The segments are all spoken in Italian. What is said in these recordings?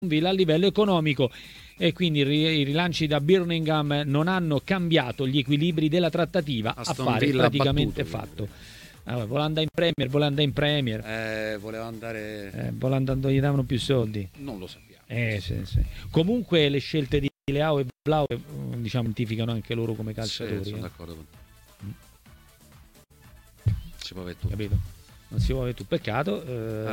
Villa a livello economico, e quindi i rilanci da Birmingham non hanno cambiato gli equilibri della trattativa. Affare praticamente fatto. Voleva andare in Premier, voleva andare, gli davano più soldi, non lo sappiamo. Sì. Comunque le scelte di Leao e Blau, diciamo, identificano anche loro come calciatori. Sono d'accordo con te. Si può avere tutto. Capito? Non si può avere tutto, peccato,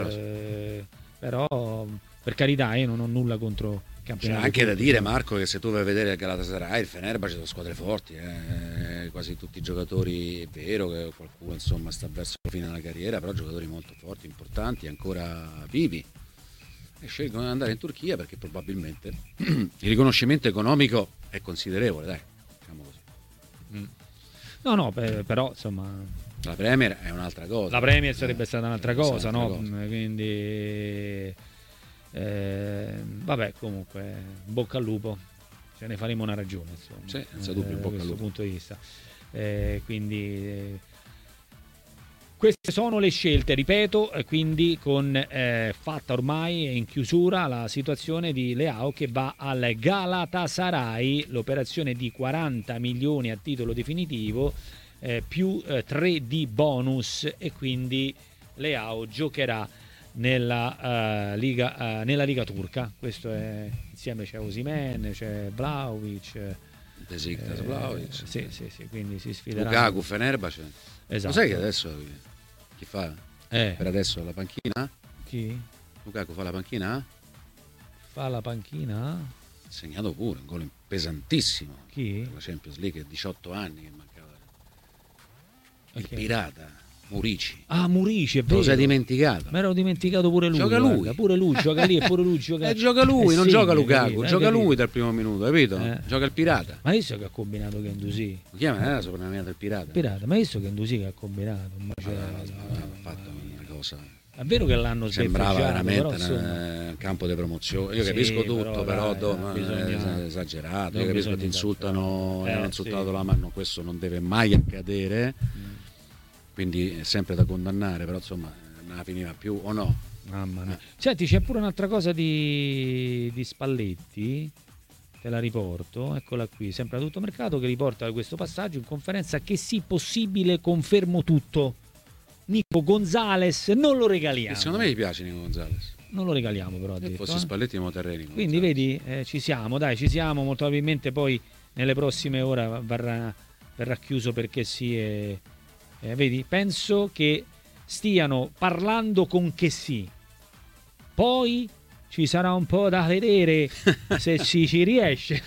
però per carità io non ho nulla contro il campionato. C'è anche da dire, Marco, che se tu vai a vedere il Galatasaray, il Fenerbahce sono squadre forti, quasi tutti i giocatori, è vero che qualcuno insomma sta verso la fine della carriera, però giocatori molto forti, importanti, ancora vivi, e scelgono di andare in Turchia perché probabilmente il riconoscimento economico è considerevole, dai, diciamo così. No, però insomma la Premier è un'altra cosa. La Premier sarebbe stata un'altra cosa, no? Cosa. Quindi vabbè, comunque bocca al lupo, ce ne faremo una ragione, insomma. Sì, senza dubbio, bocca al lupo. Da questo punto di vista. Quindi queste sono le scelte, ripeto, quindi con fatta ormai in chiusura la situazione di Leao che va al Galatasaray, l'operazione di 40 milioni a titolo definitivo, più 3 di bonus, e quindi Leao giocherà nella Liga turca. Questo è, insieme c'è Osimhen, c'è Vlahovic, Besiktas, Vlahovic. Sì, quindi si sfiderà. Lukaku, Fenerbahce. Esatto. Lo sai che adesso chi fa? Per adesso la panchina? Chi? Lukaku fa la panchina? Fa la panchina? Ha segnato pure un gol pesantissimo. Chi? Per la Champions League, 18 anni che mancava. Il Okay. pirata, Murici. Murici, è vero. Lo sei dimenticato? Mi ero dimenticato pure lui. Gioca lui. Pure lui, gioca lì e pure lui gioca. Gioca lui, non gioca Lukaku, gioca capito? lui dal primo minuto, capito? Gioca il pirata. Ma visto che ha combinato Guendouzi? Lo chiama la soprannominato il pirata. Ma visto Guendouzi che ha combinato? Ha fatto una cosa. È vero che l'hanno sembrava veramente un campo di promozione. Io capisco tutto, però è esagerato. Io capisco che ti insultano, hanno insultato la mano, questo non deve mai accadere. Quindi è sempre da condannare, però insomma non la finiva più, o no? Mamma mia. Senti, c'è pure un'altra cosa di Spalletti, te la riporto, eccola qui, sempre a Tutto Mercato, che riporta questo passaggio in conferenza: che sì, possibile, confermo tutto. Nico Gonzalez non lo regaliamo. E secondo me gli piace Nico Gonzalez. Non lo regaliamo, però ha se detto, fossi Spalletti mo terreni. Quindi vedi, ci siamo, molto probabilmente poi nelle prossime ore verrà chiuso perché sì. Vedi, penso che stiano parlando con che sì, poi ci sarà un po' da vedere se ci riesce.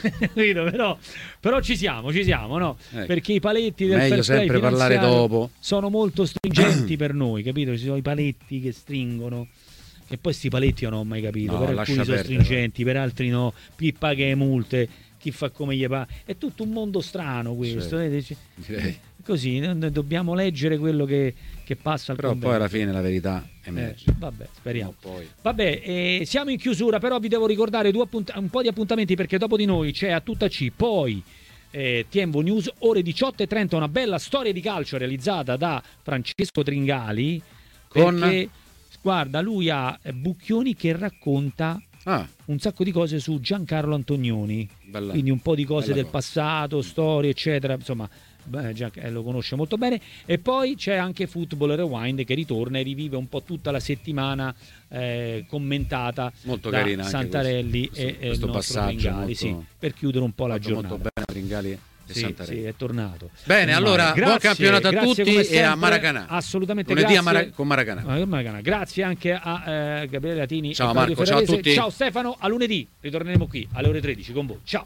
però ci siamo, no? Perché i paletti del meglio sempre parlare dopo sono molto stringenti per noi, capito? Ci sono i paletti che stringono, e poi sti paletti io non ho mai capito, per alcuni sono stringenti, per altri no, chi paga le multe, chi fa come gli paga, è tutto un mondo strano questo, direi. Così dobbiamo leggere quello che passa al però convento. Poi alla fine la verità emerge. Vabbè, speriamo. Vabbè, siamo in chiusura, però vi devo ricordare un po' di appuntamenti, perché dopo di noi c'è A Tutta C, poi TMV News, ore 18:30, una bella storia di calcio realizzata da Francesco Tringali, perché guarda, lui ha Bucchioni che racconta un sacco di cose su Giancarlo Antonioni, quindi un po' di cose del passato, storie eccetera, insomma. Lo conosce molto bene. E poi c'è anche Football Rewind che ritorna e rivive un po' tutta la settimana commentata molto da carina Santarelli e il nostro Tringali, molto, per chiudere un po' la giornata. Molto bene Tringali e Santarelli. Sì, è tornato. Bene, allora buon campionato a tutti e a Maracanã. Assolutamente, lunedì grazie. Con Maracanã. Grazie anche a Gabriele Latini. Ciao Marco, ciao a tutti. Ciao Stefano, a lunedì ritorneremo qui alle ore 13 con voi. Ciao.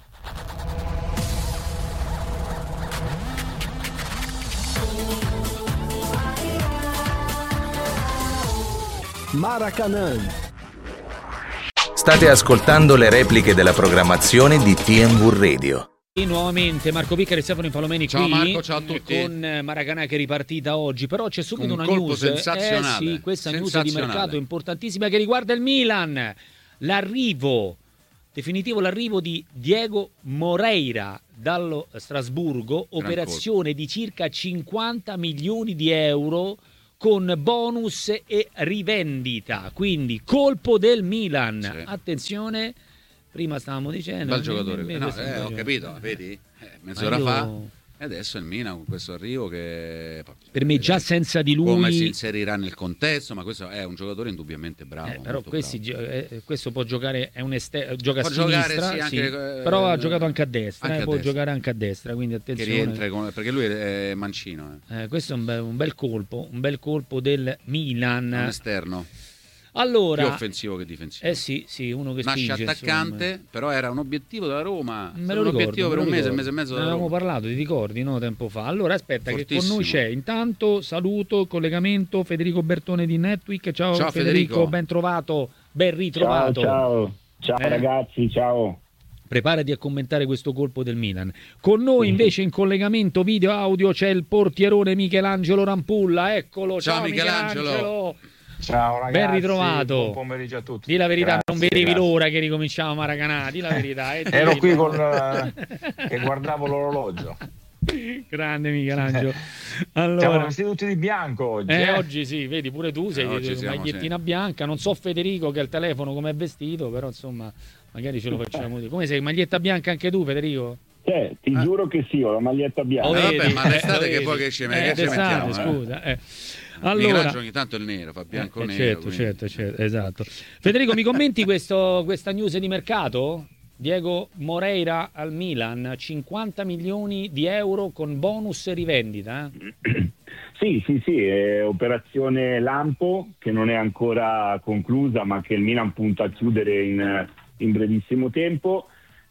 Maracanã. State ascoltando le repliche della programmazione di TMV Radio. E nuovamente Marco Piccari e Stefano Infalomeni. Ciao qui, Marco, ciao a tutti. Con Maracanã che è ripartita oggi, però c'è subito una colpo news sensazionale. Questa news di mercato importantissima che riguarda il Milan. L'arrivo di Diego Moreira dallo Strasburgo, operazione di circa 50 milioni di euro con bonus e rivendita, quindi colpo del Milan. Sì. Attenzione, prima stavamo dicendo... Bel giocatore. Ho capito, vedi? Mezz'ora fa. E adesso il Milan con questo arrivo che per me già senza di lui come si inserirà nel contesto, ma questo è un giocatore indubbiamente bravo, però questo può giocare, è un gioca a può sinistra, giocare, sì, anche, però ha giocato anche a destra, anche a può destra. giocare anche a destra, quindi attenzione che rientra perché lui è mancino. Questo è un bel colpo del Milan, un esterno allora più offensivo che difensivo. Sì, uno che nasce spinge, attaccante, insomma. Però era un obiettivo della Roma, me lo ricordo, obiettivo per un mese e mezzo ne avevamo parlato, ti ricordi, no, tempo fa. Allora aspetta, fortissimo. che con noi c'è intanto, saluto, collegamento, Federico Bertone di Netweek. Ciao Federico, ben trovato, ben ritrovato. Ciao ragazzi, ciao. Preparati a commentare questo colpo del Milan. Con noi invece in collegamento video audio c'è il portierone Michelangelo Rampulla, eccolo. Ciao Michelangelo. Ciao ragazzi, ben ritrovato. Buon pomeriggio a tutti. Di la verità, grazie, non vedevi l'ora che ricominciamo Maracanà, di la verità. Ero qui che guardavo l'orologio. Grande Michelangelo. Allora, siamo vestiti tutti di bianco oggi. Oggi sì, vedi pure tu sei di magliettina bianca, non so Federico che al telefono come è vestito, però insomma magari ce lo facciamo dire. Come sei, maglietta bianca anche tu Federico? Ti giuro che sì, ho la maglietta bianca. Vabbè, ma l'estate che poi che ci mettiamo? Scusa, Allora, ogni tanto il nero fa bianco nero. Certo, esatto. Federico, mi commenti questa news di mercato? Diego Moreira al Milan, 50 milioni di euro con bonus e rivendita. Sì, è operazione lampo che non è ancora conclusa, ma che il Milan punta a chiudere in brevissimo tempo.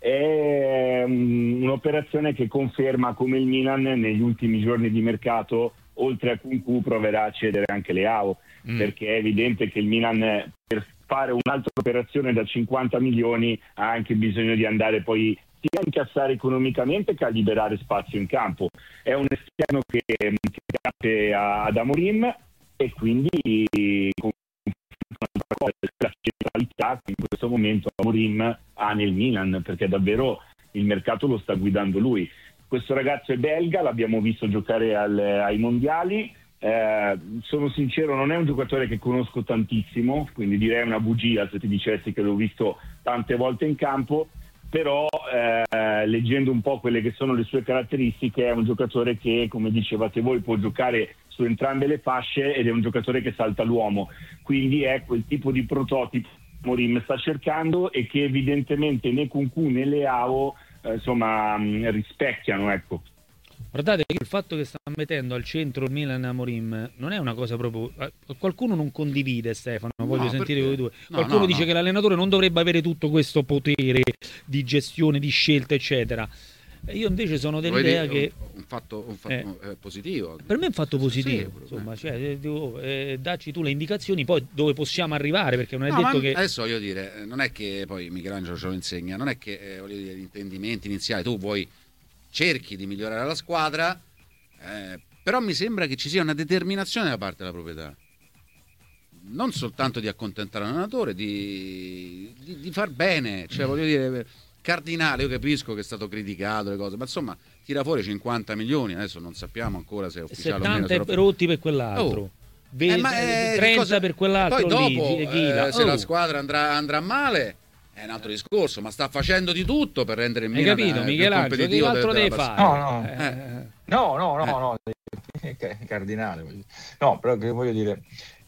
È un'operazione che conferma come il Milan negli ultimi giorni di mercato, oltre a Kunku, proverà a cedere anche Leao, perché è evidente che il Milan per fare un'altra operazione da 50 milioni ha anche bisogno di andare poi sia a incassare economicamente che a liberare spazio in campo. È un esterno che piace ad Amorim e quindi la centralità che in questo momento Amorim ha nel Milan, perché davvero il mercato lo sta guidando lui. Questo ragazzo è belga, l'abbiamo visto giocare ai mondiali. Sono sincero, non è un giocatore che conosco tantissimo, quindi direi una bugia se ti dicessi che l'ho visto tante volte in campo, però leggendo un po' quelle che sono le sue caratteristiche è un giocatore che, come dicevate voi, può giocare su entrambe le fasce ed è un giocatore che salta l'uomo, quindi è quel tipo di prototipo che Amorim sta cercando e che evidentemente né Kunku né Leao rispecchiano, ecco. Guardate che il fatto che sta mettendo al centro il Milan Amorim non è una cosa proprio... Qualcuno non condivide, Stefano, voglio sentire voi due. Qualcuno dice che l'allenatore non dovrebbe avere tutto questo potere di gestione, di scelta, eccetera. Io invece sono dell'idea che... Un fatto positivo. Per me è un fatto positivo, sì, insomma, dacci tu le indicazioni poi dove possiamo arrivare, perché non è detto che... Adesso voglio dire, non è che poi Michelangelo ce lo insegna, non è che voglio dire, gli intendimenti iniziali, tu cerchi di migliorare la squadra, però mi sembra che ci sia una determinazione da parte della proprietà, non soltanto di accontentare l'allenatore, di far bene, cioè voglio dire, Cardinale, io capisco che è stato criticato le cose, ma insomma tira fuori 50 milioni, adesso non sappiamo ancora se è ufficiale 70 o meno, rotti per quell'altro. 30 per quell'altro. Poi dopo se la squadra andrà male è un altro discorso, ma sta facendo di tutto per rendere il Milan più competitivo. Che altro deve fare? No, Cardinale. No, però che voglio dire,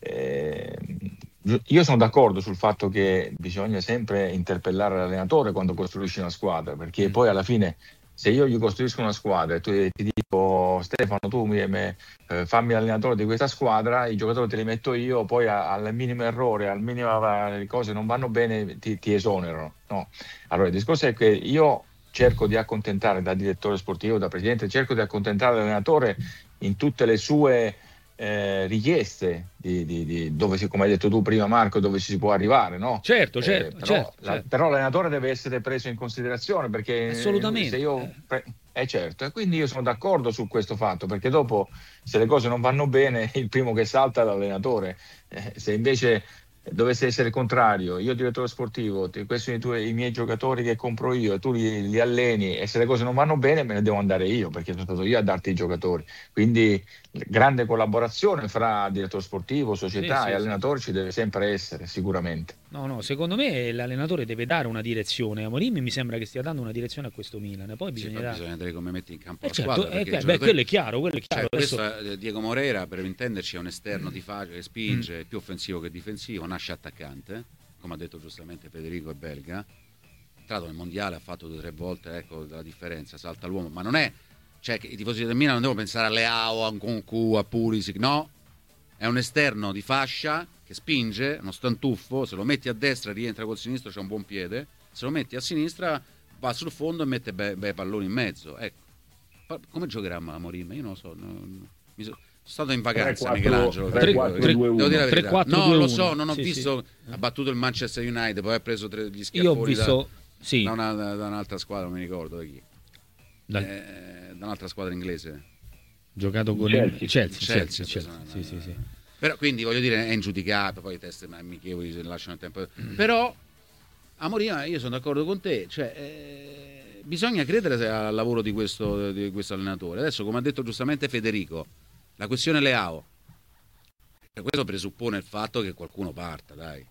io sono d'accordo sul fatto che bisogna sempre interpellare l'allenatore quando costruisci una squadra, perché poi alla fine se io gli costruisco una squadra e ti dico Stefano tu fammi l'allenatore di questa squadra, i giocatori te li metto io, poi al minimo errore, al minimo le cose non vanno bene ti esonerano, no? Allora il discorso è che io cerco di accontentare, da direttore sportivo, da presidente, cerco di accontentare l'allenatore in tutte le sue richieste di dove come hai detto tu prima Marco, dove si può arrivare, no? Certo. Però l'allenatore deve essere preso in considerazione, perché assolutamente se io certo, e quindi io sono d'accordo su questo fatto, perché dopo se le cose non vanno bene il primo che salta è l'allenatore, se invece dovesse essere il contrario, io direttore sportivo, questi sono i miei giocatori che compro io, tu li alleni, e se le cose non vanno bene me ne devo andare io, perché sono stato io a darti i giocatori. Quindi grande collaborazione fra direttore sportivo, società e allenatore ci deve sempre essere, sicuramente. No, secondo me l'allenatore deve dare una direzione. Amorim mi sembra che stia dando una direzione a questo Milan. Poi bisogna vedere come metti in campo la certo, squadra. quello è chiaro. Cioè, questo, Diego Moreira, per intenderci, è un esterno di faccia che spinge, è più offensivo che difensivo, nasce attaccante, come ha detto giustamente Federico, è belga. Tra l'altro nel mondiale ha fatto 2 o 3 volte, ecco la differenza, salta l'uomo, ma non è, cioè che i tifosi del Milan non devono pensare a Leao, a Nkunku, a Pulisic, no, è un esterno di fascia che spinge, uno stantuffo, se lo metti a destra rientra col sinistro, c'è un buon piede, se lo metti a sinistra va sul fondo e mette bei palloni in mezzo. Ecco, come giocherà Amorim? Io non lo so, sono stato in vacanza, Michelangelo, devo dire la verità. No, lo so, non ho visto, ha battuto il Manchester United, poi ha preso gli schiaffoni. Io ho visto da un'altra squadra, non mi ricordo da chi, da un'altra squadra inglese, giocato con Chelsea. Sì. Però quindi voglio dire, è ingiudicato, poi i test amichevoli se lasciano il tempo. Però Amorim, io sono d'accordo con te, cioè bisogna credere al lavoro di questo allenatore. Adesso, come ha detto giustamente Federico, la questione Leao, questo presuppone il fatto che qualcuno parta, dai.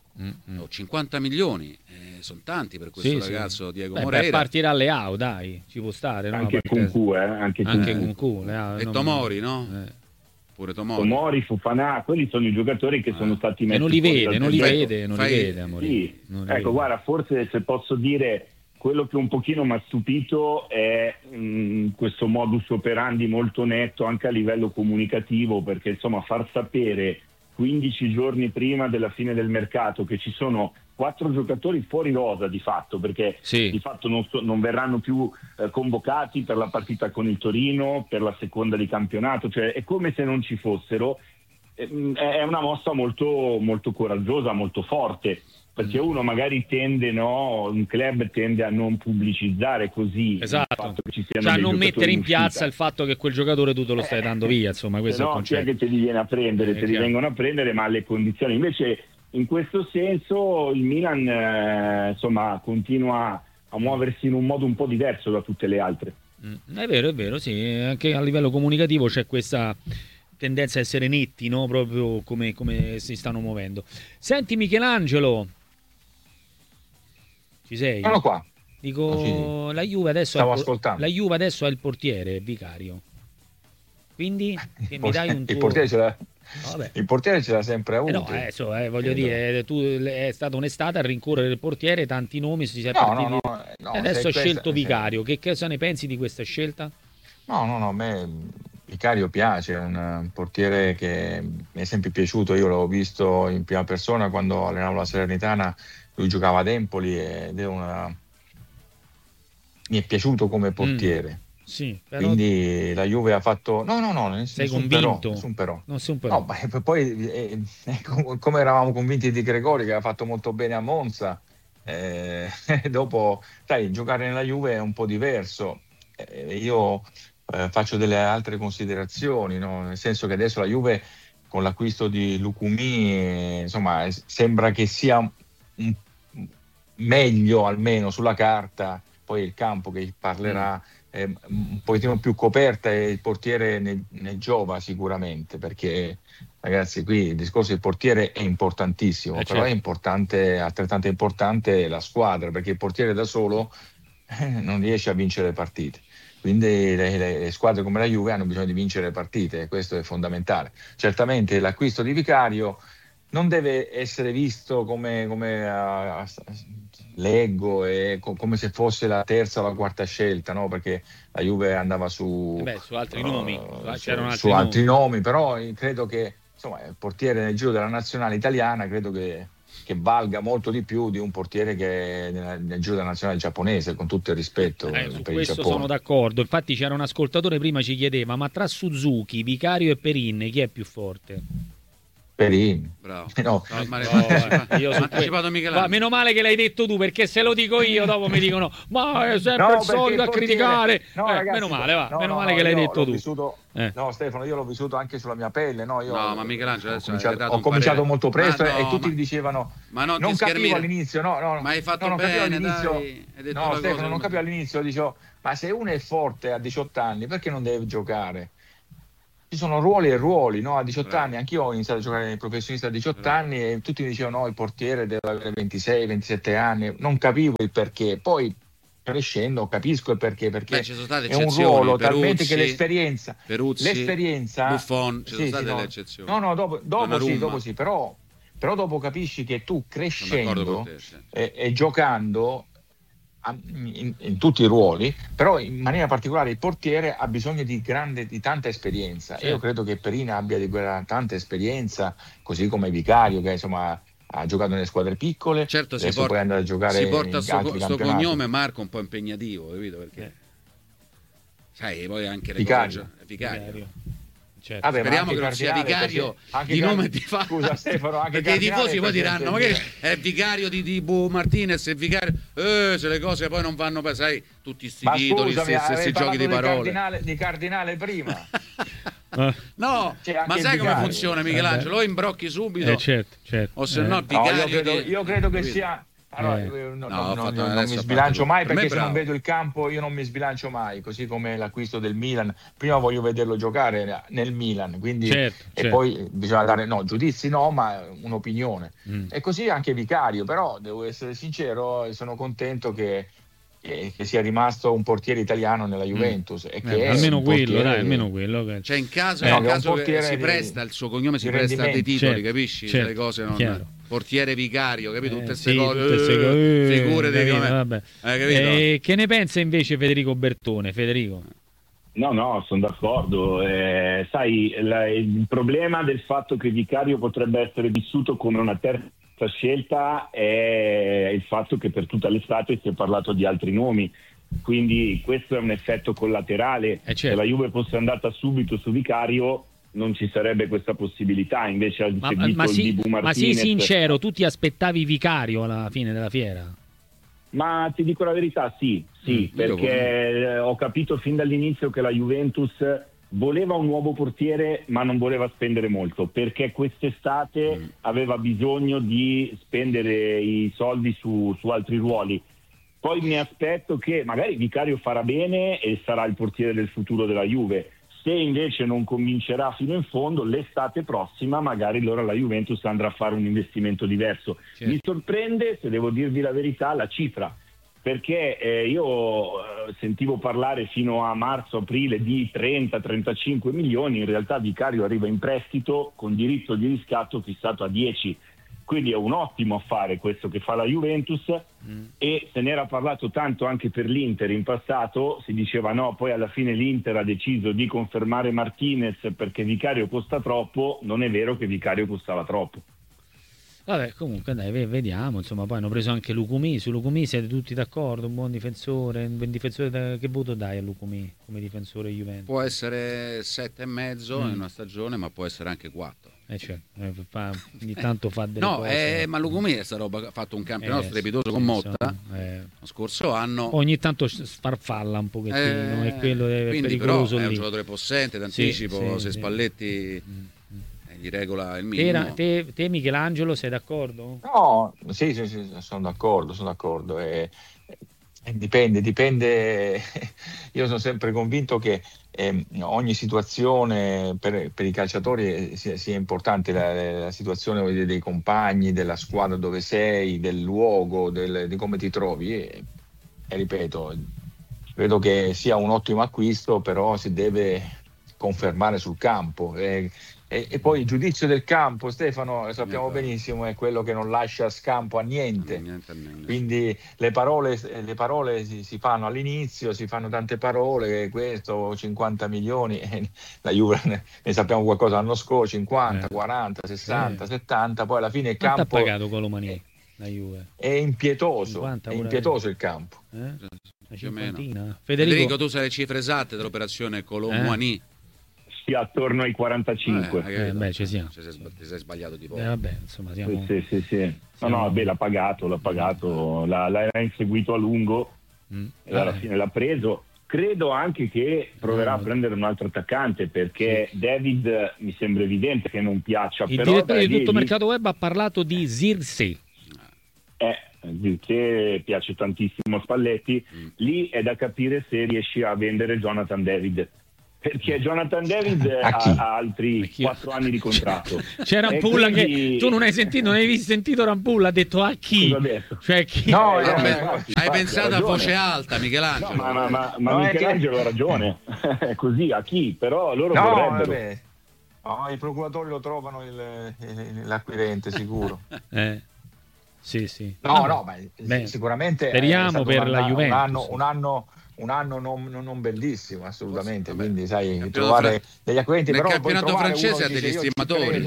50 milioni, sono tanti per questo ragazzo Diego Moreira. Partirà Leao, dai, ci può stare, no? Anche Nkunku, anche Nkunku, e Tomori, no? Pure Tomori, Fofana, quelli sono i giocatori che sono stati messi. E non li vede Sì. Ecco, guarda, forse se posso dire, quello che un pochino mi ha stupito è questo modus operandi molto netto anche a livello comunicativo, perché insomma far sapere 15 giorni prima della fine del mercato che ci sono 4 giocatori fuori rosa di fatto, perché di fatto non verranno più convocati per la partita con il Torino, per la seconda di campionato, cioè è come se non ci fossero. È una mossa molto, molto coraggiosa, molto forte, perché uno magari un club tende a non pubblicizzare così il fatto che ci siano cioè dei non mettere in piazza uscita. Il fatto che quel giocatore tu te lo stai dando via, insomma, questo è il concetto. Chi è che te li viene a prendere, te li vengono a prendere, ma alle condizioni. Invece in questo senso il Milan insomma continua a muoversi in un modo un po' diverso da tutte le altre. È vero, sì, anche a livello comunicativo c'è questa tendenza a essere netti, no? Proprio come si stanno muovendo. Senti Michelangelo, ci sei? Sono qua. Dico, la Juve adesso ha il portiere Vicario. Quindi che mi dai un tuo... Il portiere ce l'ha sempre avuto. Voglio dire, tu è stata un'estate a rincorrere il portiere, tanti nomi, si è partiti. Adesso ha scelto Vicario. Che cosa ne pensi di questa scelta? No, a me Vicario piace, è un portiere che mi è sempre piaciuto. Io l'ho visto in prima persona quando allenavo la Salernitana, lui giocava ad Empoli ed mi è piaciuto come portiere. Sì, però... Quindi la Juve ha fatto sei convinto? Nessun però. No, poi come eravamo convinti di Gregori, che ha fatto molto bene a Monza, dopo giocare nella Juve è un po' diverso. Io faccio delle altre considerazioni, no? Nel senso che adesso la Juve con l'acquisto di Lucumí insomma sembra che sia meglio, almeno sulla carta. Poi il campo che parlerà è un pochettino più coperta e il portiere ne giova sicuramente, perché ragazzi qui il discorso del portiere è importantissimo, però certo. È importante, altrettanto importante la squadra, perché il portiere da solo non riesce a vincere le partite. Quindi le squadre come la Juve hanno bisogno di vincere le partite e questo è fondamentale. Certamente l'acquisto di Vicario non deve essere visto come leggo e come se fosse la terza o la quarta scelta, no? Perché la Juve andava su altri nomi, c'erano su altri nomi, però credo che insomma il portiere nel giro della nazionale italiana credo che valga molto di più di un portiere che nel giro della nazionale giapponese, con tutto il rispetto su per il questo Giappone. Sono d'accordo. Infatti c'era un ascoltatore prima ci chiedeva: ma tra Suzuki, Vicario e Perin chi è più forte? Perin. Bravo. No. Io sono meno male che l'hai detto tu, perché se lo dico io dopo mi dicono ma è sempre il solito a criticare. Ragazzi, meno male che l'hai detto tu. No, Stefano, io l'ho vissuto anche sulla mia pelle. No, ma Michelangelo ho cominciato molto presto e tutti mi dicevano ma non capivo all'inizio. Ma hai fatto bene, dai. No, Stefano, non capivo all'inizio, dicevo, ma se uno è forte a 18 anni, perché non deve giocare? Ci sono ruoli e ruoli, no? A 18 anni, anch'io ho iniziato a giocare nei professionisti a 18 anni e tutti mi dicevano no, il portiere deve avere 26, 27 anni, non capivo il perché, poi crescendo capisco il perché ci sono state è un ruolo talmente che l'esperienza, Buffon, ci sono state delle eccezioni. No, dopo sì, però dopo capisci che tu crescendo e giocando in tutti i ruoli, però in maniera particolare il portiere ha bisogno di tanta esperienza. Certo. Io credo che Perina abbia di quella tanta esperienza, così come Vicario, che insomma ha giocato nelle squadre piccole. Certo, si porta sto cognome Marco un po' impegnativo, capito? Perché sai, poi anche le cose Vicario. Certo. Vabbè, speriamo che non sia vicario di nome di fatto. Scusa Stefano, anche perché i tifosi poi diranno magari è vicario di Bu Martinez, è vicario se le cose poi non vanno, sai, tutti sti titoli, questi giochi di parole di Cardinale prima. No, ma sai come funziona, Michelangelo? O imbrocchi subito certo. o se no vicario io credo che sia non mi sbilancio mai, perché se non vedo il campo io non mi sbilancio mai, così come l'acquisto del Milan, prima voglio vederlo giocare nel Milan, quindi e poi bisogna dare giudizi ma un'opinione e così anche Vicario, però devo essere sincero, sono contento che sia rimasto un portiere italiano nella Juventus e che almeno quello che... cioè in caso che si presta il suo cognome, si presta a dei titoli, capisci? Se le cose non portiere vicario, capito? Tutte queste cose, figure di come che ne pensa invece Federico Bertone? Federico? No, sono d'accordo. Sai, il problema del fatto che Vicario potrebbe essere vissuto come una terza scelta è il fatto che per tutta l'estate si è parlato di altri nomi, quindi questo è un effetto collaterale. Se la Juve fosse andata subito su Vicario non ci sarebbe questa possibilità, invece ha seguito il Dibu Martinez. Ma sii sincero, tu ti aspettavi Vicario alla fine della fiera? Ma ti dico la verità, sì, perché ho capito fin dall'inizio che la Juventus voleva un nuovo portiere ma non voleva spendere molto, perché quest'estate aveva bisogno di spendere i soldi su altri ruoli. Poi mi aspetto che magari Vicario farà bene e sarà il portiere del futuro della Juve. Se invece non convincerà fino in fondo, l'estate prossima magari allora la Juventus andrà a fare un investimento diverso. Mi sorprende, se devo dirvi la verità, la cifra, perché io sentivo parlare fino a marzo-aprile di 30-35 milioni, in realtà Vicario arriva in prestito con diritto di riscatto fissato a 10, quindi è un ottimo affare questo che fa la Juventus e se ne era parlato tanto anche per l'Inter in passato, si diceva no, poi alla fine l'Inter ha deciso di confermare Martinez perché Vicario costa troppo. Non è vero che Vicario costava troppo. Vabbè, comunque dai, vediamo, insomma, poi hanno preso anche Lucumí. Su Lucumí siete tutti d'accordo? Un buon difensore, che voto dai a Lucumí come difensore Juventus? Può essere 7,5 in una stagione, ma può essere anche 4. Ogni tanto fa delle cose. Ma Lucumí è sta roba, ha fatto un campionato strepitoso con Motta lo scorso anno. Ogni tanto sfarfalla un pochettino e quello è pericoloso. Però è un giocatore possente d'anticipo, se Spalletti gli regola il minimo. Te Michelangelo sei d'accordo? No, sì, sono d'accordo. Dipende. Io sono sempre convinto che ogni situazione per i calciatori sia importante, la situazione dei compagni, della squadra dove sei, del luogo, di come ti trovi e ripeto, credo che sia un ottimo acquisto, però si deve confermare sul campo. E poi il giudizio del campo, Stefano, lo sappiamo benissimo, è quello che non lascia scampo a niente. Quindi le parole si fanno all'inizio, si fanno tante parole, questo 50 milioni, la Juve ne sappiamo qualcosa l'anno scorso, 50, 40, 60, 70, poi alla fine il campo... Quanto ha pagato Colomani, la Juve? È impietoso il campo. Federico, tu sai le cifre esatte dell'operazione Colomani? sia attorno ai 45. Beh, ci siamo. Ti sei sbagliato di poco. Vabbè, insomma, siamo... Sì. No, l'ha pagato, l'ha inseguito a lungo e alla fine l'ha preso. Credo anche che proverà a prendere un altro attaccante, perché David mi sembra evidente che non piaccia. Il però direttore di Tutto Mercato Web ha parlato di Zirkzee. Che piace tantissimo a Spalletti. Lì è da capire se riesci a vendere Jonathan David, perché Jonathan David ha altri 4 anni di contratto. C'è Rampulla quindi... che tu non hai sentito Rampulla ha detto a chi? Cosa ha detto? Cioè chi? No, Hai pensato a voce alta, Michelangelo. No, ma Michelangelo ha ragione. È così, a chi? Però loro vorrebbero. No, i procuratori lo trovano l'acquirente sicuro. Sì. No, ma sicuramente speriamo per la Juventus. Un anno non bellissimo, assolutamente. Vabbè, quindi sai, trovare degli acquirenti. Nel però campionato francese ha degli stimatori.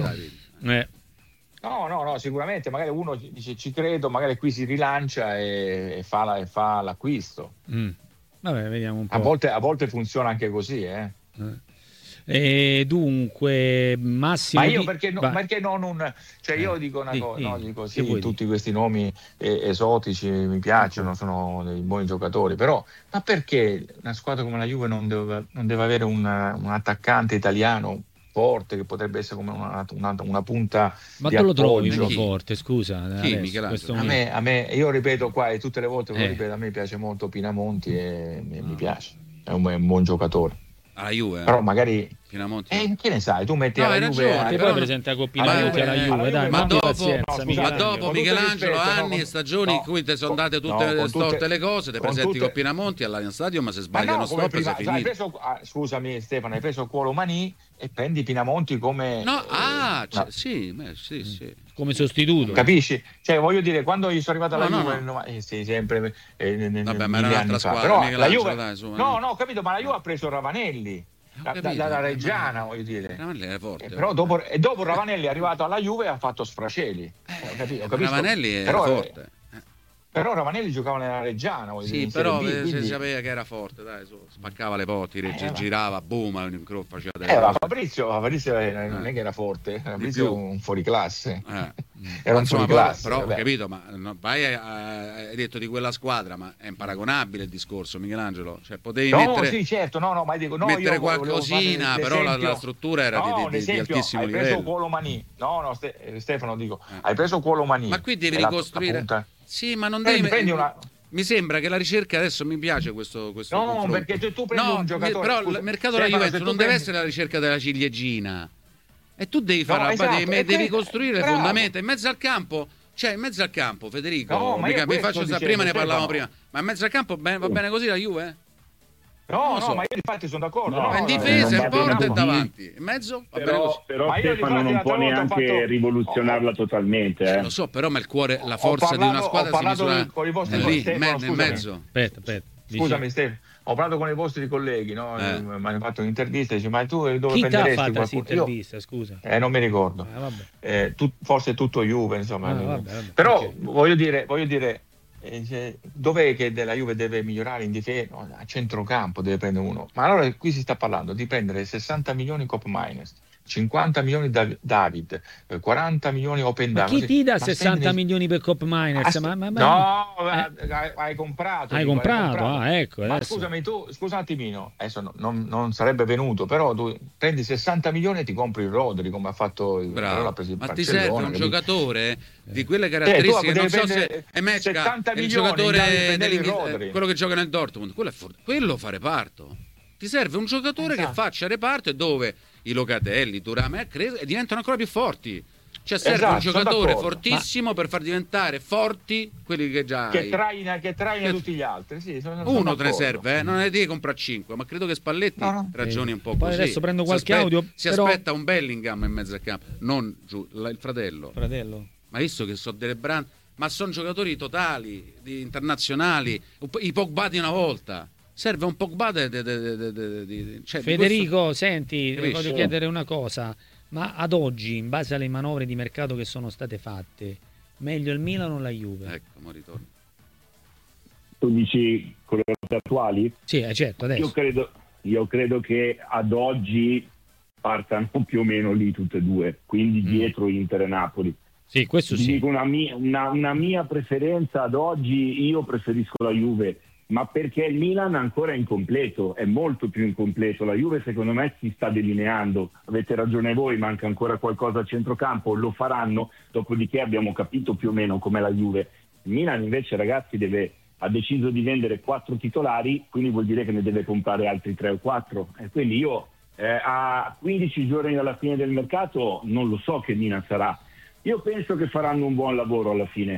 No, sicuramente. Magari uno dice ci credo, magari qui si rilancia e fa l'acquisto. Vabbè, vediamo un po'. A volte funziona anche così, E dunque Massimo, ma io perché non cioè io dico una cosa, dico sì, tutti questi nomi esotici mi piacciono, sono dei buoni giocatori, però ma perché una squadra come la Juve non deve avere un attaccante italiano forte che potrebbe essere come una punta ma di tu lo appoggio? trovi uno forte, scusa? Chi, a me io ripeto qua e tutte le volte lo ripeto, a me piace molto Pinamonti e mi piace, è un buon giocatore. Alla Juve, però magari Pinamonti. Che ne sai, tu metti alla Juve che poi presenta con Pinamonti alla Juve, dai, ma pazienza, dopo Michelangelo anni e stagioni in cui ti sono date tutte storte le cose, te presenti con Pinamonti all'Allianz Stadium, ma se sbaglia uno stop sei finito. Scusami Stefano, hai preso Cuolo Maní e prendi Pinamonti come sì, come sostituto, capisci? Cioè voglio dire, quando io sono arrivato alla Juve sempre vabbè, ma era un'altra squadra, però la Juve ho capito, ma la Juve ha preso Ravanelli dalla Reggiana, voglio dire. Ravanelli era forte. Però dopo Ravanelli è arrivato alla Juve e ha fatto Sfraceli. Ravanelli era forte. Però Ravanelli giocava nella Reggiana, sì, però si sapeva che era forte, dai, spaccava le porte, girava, boom, faceva delle Fabrizio non è che era forte, Fabrizio era un fuoriclasse. Era un fuoriclasse. Però ho capito, ma hai detto di quella squadra, ma è imparagonabile il discorso, Michelangelo. Cioè potevi mettere sì, certo, ma dico mettere qualcosina, però la struttura era di altissimo livello. Hai preso Cuolo Maní. No, Stefano, dico, hai preso Cuolo Maní. Ma qui devi ricostruire. Sì, ma non devi. Mi sembra che la ricerca adesso mi piace questo no, confronto. Perché tu prendi un giocatore. Però il mercato della Juventus non deve essere la ricerca della ciliegina. E tu devi fare devi costruire le fondamenta in mezzo al campo. Cioè, in mezzo al campo, Federico, mi faccio prima ne parlavamo prima. Ma in mezzo al campo va bene così la Juve? No, ma io infatti sono d'accordo. In difesa, in porta e davanti. In mezzo? Però Stefano non può neanche rivoluzionarla totalmente. Lo so, però ma il cuore, la forza di una squadra si misura lì, nel mezzo. Aspetta. Scusami Stefano, ho parlato con i vostri colleghi, no? Mi hanno fatto un'intervista e dice, ma tu dove chi prenderesti qualcuno? questa intervista, scusa? Non mi ricordo. Forse tutto Juve, insomma. Però voglio dire dov'è che della Juve deve migliorare in difesa? No, a centrocampo deve prendere uno. Ma allora qui si sta parlando di prendere 60 milioni Cop Miners, 50 milioni David, 40 milioni Open Ma chi ti dà 60 milioni per Cop Miners? No, hai comprato. Hai comprato. Ecco. Ma scusa un attimino, adesso non sarebbe venuto, però tu prendi 60 milioni e ti compri il Rodri come ha fatto il Ma ti serve un giocatore di quelle caratteristiche, non so se è Mecca, il giocatore quello che gioca nel Dortmund, quello fa reparto. Ti serve un giocatore che faccia reparto e dove i Locatelli, Thuram e diventano ancora più forti. Cioè serve un giocatore fortissimo per far diventare forti quelli che già hai. Che traina tutti gli altri. Sì, uno te ne serve, non ne devi comprare 5, ma credo che Spalletti ragioni un po' così. Adesso prendo qualche audio. Aspetta un Bellingham in mezzo al campo, non giù, il fratello. Ma visto che sono delle brand, ma sono giocatori totali, internazionali, i Pogba di una volta. Serve un Pogba Federico, senti, ti voglio chiedere una cosa. Ma ad oggi, in base alle manovre di mercato che sono state fatte, meglio il Milan o la Juve? Ecco, mo ritorno. Tu dici con le attuali? Sì, certo, adesso. Io credo che ad oggi partano più o meno lì tutte e due, quindi dietro Inter e Napoli. Sì, questo Ti sì. dico una mia preferenza ad oggi, io preferisco la Juve, ma perché il Milan ancora è incompleto, è molto più incompleto. La Juve secondo me si sta delineando, avete ragione voi, manca ancora qualcosa a centrocampo, lo faranno, dopodiché abbiamo capito più o meno com'è la Juve. Il Milan invece, ragazzi, ha deciso di vendere 4 titolari, quindi vuol dire che ne deve comprare altri 3 o 4, e quindi io a 15 giorni dalla fine del mercato non lo so che Milan sarà. Io penso che faranno un buon lavoro alla fine,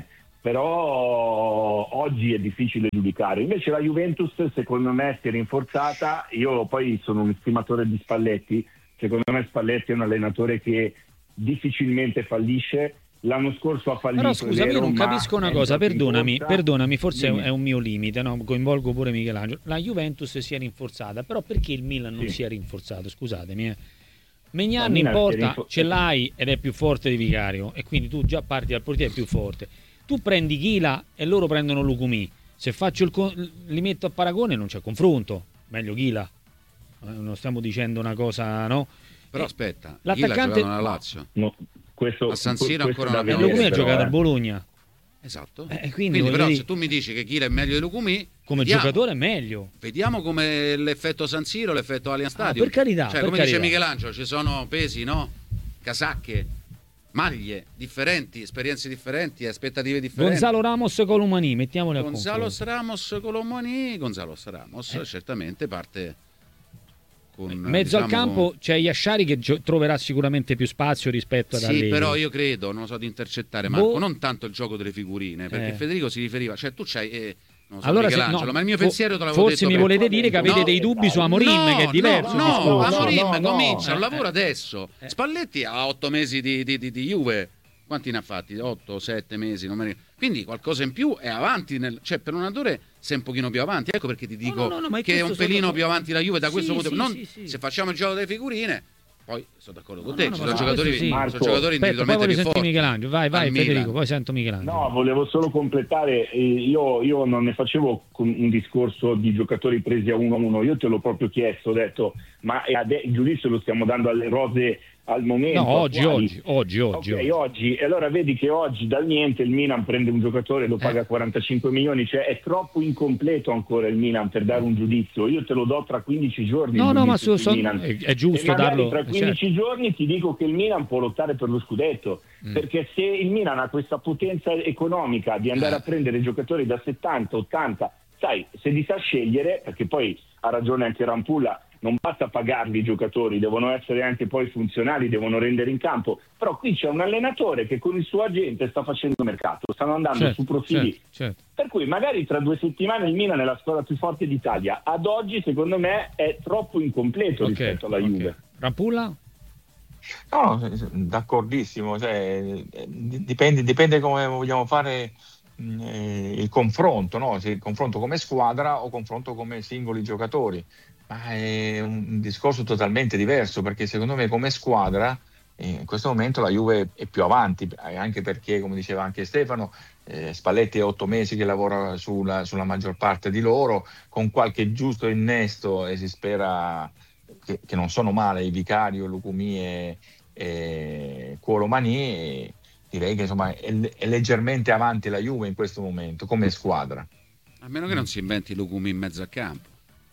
però oggi è difficile giudicare. Invece la Juventus secondo me si è rinforzata. Io poi sono un estimatore di Spalletti, secondo me Spalletti è un allenatore che difficilmente fallisce. L'anno scorso ha fallito. Però scusa, vero, io non capisco una cosa, perdonami, forse Dimmi. è un mio limite, no? Coinvolgo pure Michelangelo. La Juventus si è rinforzata, però perché il Milan non si è rinforzato? Scusatemi. Maignan in porta ce l'hai ed è più forte di Vicario, e quindi tu già parti dal portiere più forte. Tu prendi Ghila e loro prendono Lukumi. Se faccio li metto a paragone non c'è confronto, meglio Ghila. Non stiamo dicendo una cosa, no? Però aspetta, l'attaccante Ghila alla Lazio. No, questo, a San Siro questo ancora non da abbiamo vedere, Lukumi ha però, giocato a Bologna. Esatto. Quindi però dire, se tu mi dici che Ghila è meglio di Lukumi, come giocatore è meglio. Vediamo come l'effetto San Siro, l'effetto Allianz Stadium. Per carità, cioè, per come carità. dice Michelangelo, ci sono pesi, no? Casacche, maglie differenti, esperienze differenti, aspettative differenti. Gonzalo Ramos Colomani, mettiamole a Gonzalo confronto. Ramos Colomani, Gonzalo Ramos certamente parte con mezzo al campo c'è Yashari che troverà sicuramente più spazio rispetto ad sì, Allegri. però io credo, non lo so, di intercettare Marco, non tanto il gioco delle figurine, perché Federico si riferiva, cioè tu c'hai non so, allora Michelangelo, ma il mio pensiero te l'avevo detto. Forse mi volete dire che avete dei dubbi su Amorim, che è diverso. No, Amorim comincia un lavoro adesso. Spalletti ha 8 mesi di Juve. Quanti ne ha fatti? 8, 7 mesi, non me ne... Quindi qualcosa in più è avanti, cioè per un allenatore sei un pochino più avanti. Ecco perché ti dico che è un pelino più avanti la Juve da questo punto di vista. Se facciamo il gioco delle figurine, poi sono d'accordo con te, ci sono giocatori, sono giocatori individualmente più forti. Michelangelo, vai Federico, poi sento Michelangelo. No, volevo solo completare, io non ne facevo un discorso di giocatori presi a 1-1, io te l'ho proprio chiesto, ho detto, ma il giudizio lo stiamo dando alle rose al momento. No, oggi. Ok, oggi. E allora vedi che oggi dal niente il Milan prende un giocatore e lo paga 45 milioni, cioè è troppo incompleto ancora il Milan per dare un giudizio. Io te lo do tra 15 giorni. No, ma Milan. è giusto darlo. Tra 15 giorni ti dico che il Milan può lottare per lo scudetto, perché se il Milan ha questa potenza economica di andare a prendere giocatori da 70, 80, sai, se li sa scegliere, perché poi ha ragione anche Rampulla, non basta pagarli i giocatori, devono essere anche poi funzionali, devono rendere in campo. Però qui c'è un allenatore che con il suo agente sta facendo mercato, stanno andando su profili. Certo. Per cui magari tra 2 settimane il Milan è la squadra più forte d'Italia. Ad oggi, secondo me, è troppo incompleto rispetto alla Juve. Rampulla? No, d'accordissimo. Cioè, dipende come vogliamo fare il confronto, no? Se il confronto come squadra o confronto come singoli giocatori. Ma è un discorso totalmente diverso, perché secondo me come squadra in questo momento la Juve è più avanti, anche perché, come diceva anche Stefano, Spalletti è 8 mesi che lavora sulla maggior parte di loro, con qualche giusto innesto, e si spera che non sono male i Vicario, Lukumi e Colomani. Direi che insomma è leggermente avanti la Juve in questo momento come squadra, a meno che non si inventi Lukumi in mezzo al campo.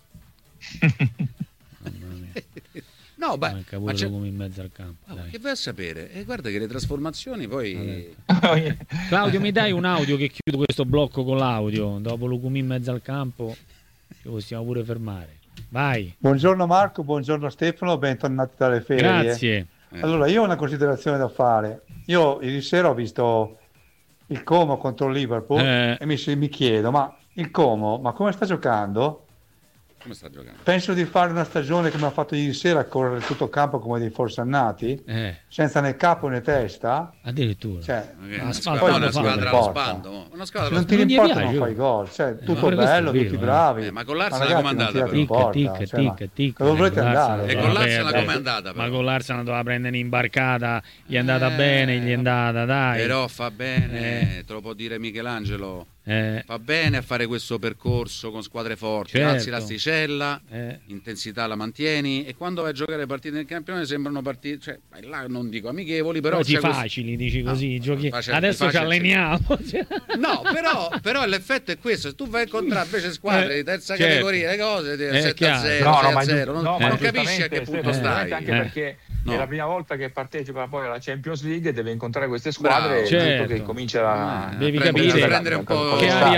No, beh, ma c'è come in mezzo al campo. Che vai a sapere? E guarda che le trasformazioni poi. Claudio, mi dai un audio che chiudo questo blocco con l'audio? Dopo Lukumi in mezzo al campo ci possiamo pure fermare. Vai. Buongiorno Marco, buongiorno Stefano, bentornati dalle ferie. Grazie. Allora, io ho una considerazione da fare. Io ieri sera ho visto il Como contro il Liverpool e mi chiedo, ma il Como, ma come sta giocando? Come sta giocando? Penso di fare una stagione come ha fatto ieri sera, correre tutto il campo come dei forsannati, senza né capo né testa. Addirittura. Cioè, una squadra allo spando. Se non ti importa non fai gol. Cioè, tutto bello, tutti bravi. Ma con l'Arsenal come è andata? Ticca. Dove volete andare? E con l'Arsenal come è andata? Ma con l'Arsenal doveva prendere imbarcata, gli è andata bene, gli è andata, dai. Però fa bene, te lo può dire Michelangelo. fa bene a fare questo percorso con squadre forti, certo. alzi l'asticella, intensità la mantieni, e quando vai a giocare partite nel campione sembrano partite, cioè là non dico amichevoli, però così facili, dici così, giochi. facile, Adesso ci alleniamo. No, però l'effetto è questo: se tu vai a incontrare invece squadre di terza categoria, le cose 7-0, 6-0, non capisci a che punto stai. Anche perché è la prima volta che partecipa poi alla Champions League e deve incontrare queste squadre, certo. che comincia a devi capire prendere un po' che aria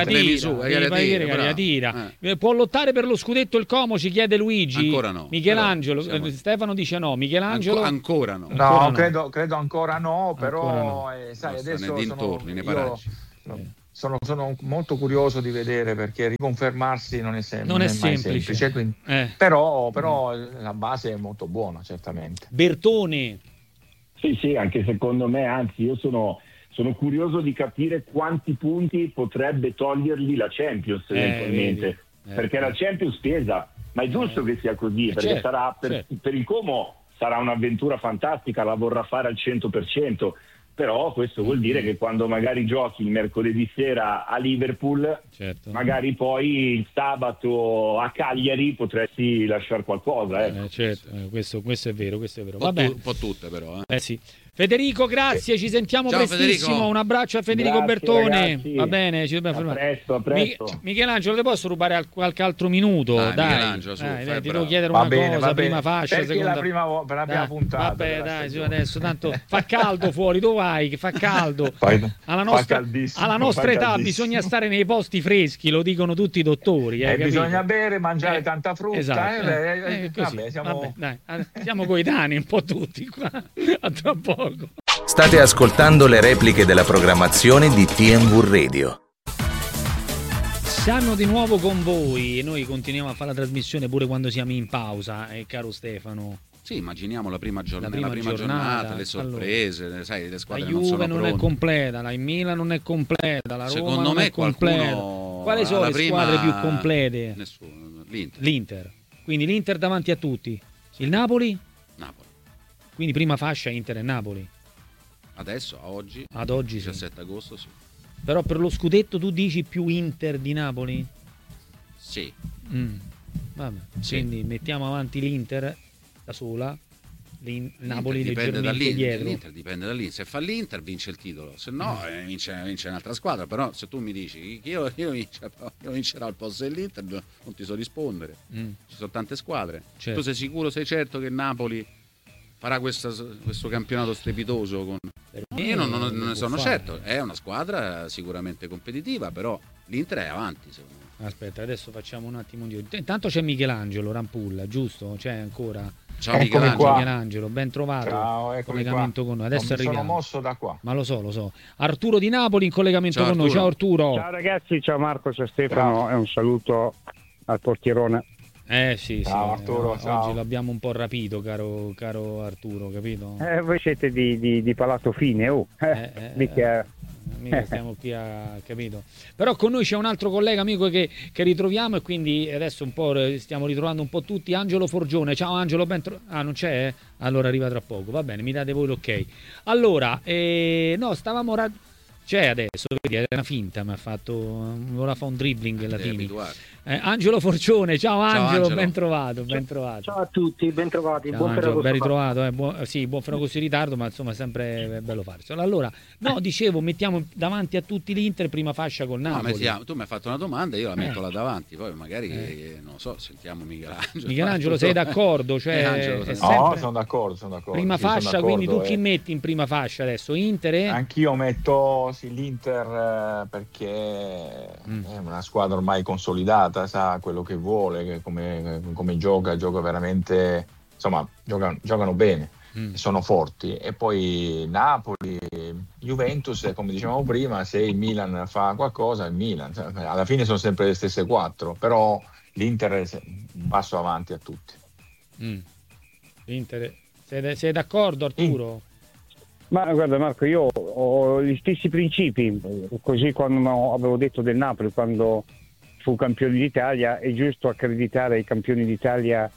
tira. Può lottare per lo scudetto il Como, ci chiede Luigi. Ancora no. Michelangelo, Stefano dice no. Michelangelo ancora no. No, credo ancora no, però sai, adesso adesso nei dintorni, nei paraggi. Sono molto curioso di vedere, perché riconfermarsi non è mai semplice. Quindi, però la base è molto buona, certamente. Bertone. Sì, anche secondo me, anzi io sono curioso di capire quanti punti potrebbe togliergli la Champions eventualmente, perché la Champions pesa, ma è giusto che sia così, perché sarà per il Como sarà un'avventura fantastica, la vorrà fare al 100%. Però questo vuol dire che quando magari giochi il mercoledì sera a Liverpool, magari poi il sabato a Cagliari potresti lasciare qualcosa. Questo è vero, Un po' tutte però. Sì. Federico, grazie, ci sentiamo Ciao, prestissimo. Federico. Un abbraccio a Federico Bertone. Bertone. Va bene, ci dobbiamo fermare. A presto. Michelangelo, ti posso rubare qualche altro minuto? Dai, ti devo chiedere una cosa, prima fascia, perché seconda. per la prima puntata. Vabbè, dai, adesso tanto fa caldo fuori, dove vai? Che fa caldo. Alla nostra età bisogna stare nei posti freschi, lo dicono tutti i dottori. Bisogna bere, mangiare tanta frutta. Esatto. Siamo coetanei un po' tutti qua. A tra poco. State ascoltando le repliche della programmazione di TMV Radio. Siamo di nuovo con voi e noi continuiamo a fare la trasmissione pure quando siamo in pausa, caro Stefano. Sì, immaginiamo la prima giornata, le sorprese, allora, sai, le squadre non sono non pronte. è completa, la Milan non è completa, la Roma secondo non me è completa. Quali sono le squadre più complete? Nessuno, l'Inter. Quindi l'Inter davanti a tutti. Il Napoli? Quindi prima fascia Inter e Napoli. Adesso, ad oggi 17 agosto, sì. Però per lo scudetto tu dici più Inter di Napoli? Sì. Vabbè. Sì. Quindi mettiamo avanti l'Inter da sola, Napoli leggermente dietro. L'Inter dipende dall'Inter. Se fa l'Inter vince il titolo, se no vince un'altra squadra. Però se tu mi dici che io vincerò al posto dell'Inter, non ti so rispondere. Ci sono tante squadre. Tu sei sicuro, sei certo che Napoli farà questo campionato strepitoso? Io non ne sono certo. È una squadra sicuramente competitiva, però l'Inter è avanti, secondo me. Aspetta, adesso facciamo un attimo intanto c'è Michelangelo Rampulla, giusto? C'è ancora. Ciao Michelangelo, ben trovato. Ciao, collegamento qua. Con noi. Adesso arriviamo. Sono mosso da qua. Ma lo so. Arturo di Napoli in collegamento con noi. Ciao Arturo. Ciao ragazzi, ciao Marco, ciao Stefano, e un saluto al portierone. Sì. Ciao Arturo, ciao. Oggi l'abbiamo un po' rapito, caro Arturo, capito? Voi siete di palato fine, mica... Stiamo qui a capito. Però con noi c'è un altro collega amico che ritroviamo, e quindi adesso un po' stiamo ritrovando un po' tutti. Angelo Forgione, ciao Angelo, non c'è? Allora arriva tra poco, va bene, mi date voi l'ok. Allora, stavamo c'è adesso, vedi, è una finta, mi ha fatto, ora fa un dribbling latini. Angelo Forgione, ciao Angelo, ben trovato. Ciao a tutti, ben trovati, ciao, buon Ferragosto. Ben ritrovato, buon Ferragosto in ritardo, ma insomma è sempre bello farselo. Allora, dicevo, mettiamo davanti a tutti l'Inter, prima fascia col Napoli. Tu mi hai fatto una domanda, io la metto là davanti, poi magari, non so, sentiamo Michelangelo. Michelangelo, sei d'accordo? No, sono d'accordo. Prima fascia, quindi tu chi metti in prima fascia adesso? Inter? Anch'io metto l'Inter perché è una squadra ormai consolidata, sa quello che vuole, come gioca veramente, insomma, giocano bene, sono forti. E poi Napoli, Juventus, come dicevamo prima, se il Milan fa qualcosa, il Milan, alla fine sono sempre le stesse quattro, però l'Inter è un passo avanti a tutti. L'Inter, sei d'accordo Arturo? Ma guarda Marco, io ho gli stessi principi, così quando avevo detto del Napoli, quando fu campione d'Italia, è giusto accreditare ai campioni d'Italia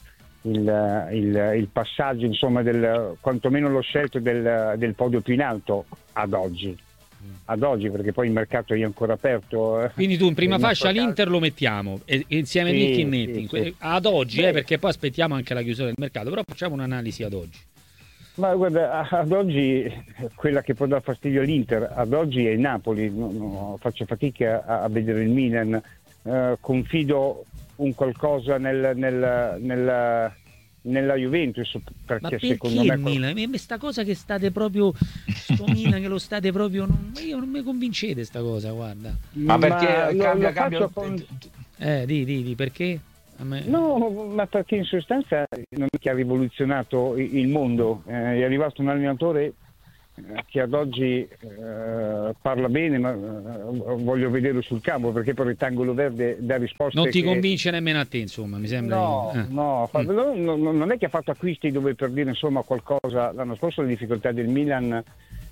il passaggio, insomma, quantomeno lo scelto del podio più in alto ad oggi. ad oggi, perché poi il mercato è ancora aperto. Quindi tu in prima fascia l'Inter lo mettiamo insieme a Nick Netti ad oggi, perché poi aspettiamo anche la chiusura del mercato, però facciamo un'analisi ad oggi. Ma guarda, ad oggi quella che può dar fastidio all'Inter ad oggi è il Napoli. Faccio fatica a vedere il Milan, confido un qualcosa nella Juventus, perché secondo me Milan? Sta cosa che state proprio sto Milan che lo state proprio non mi convincete sta cosa, guarda. Ma perché cambia di perché? No, ma perché in sostanza non è che ha rivoluzionato il mondo, è arrivato un allenatore che ad oggi parla bene, ma voglio vederlo sul campo, perché poi il rettangolo verde dà risposte. Non ti convince nemmeno a te, insomma, mi sembra. Non è che ha fatto acquisti dove, per dire insomma qualcosa. L'anno scorso le difficoltà del Milan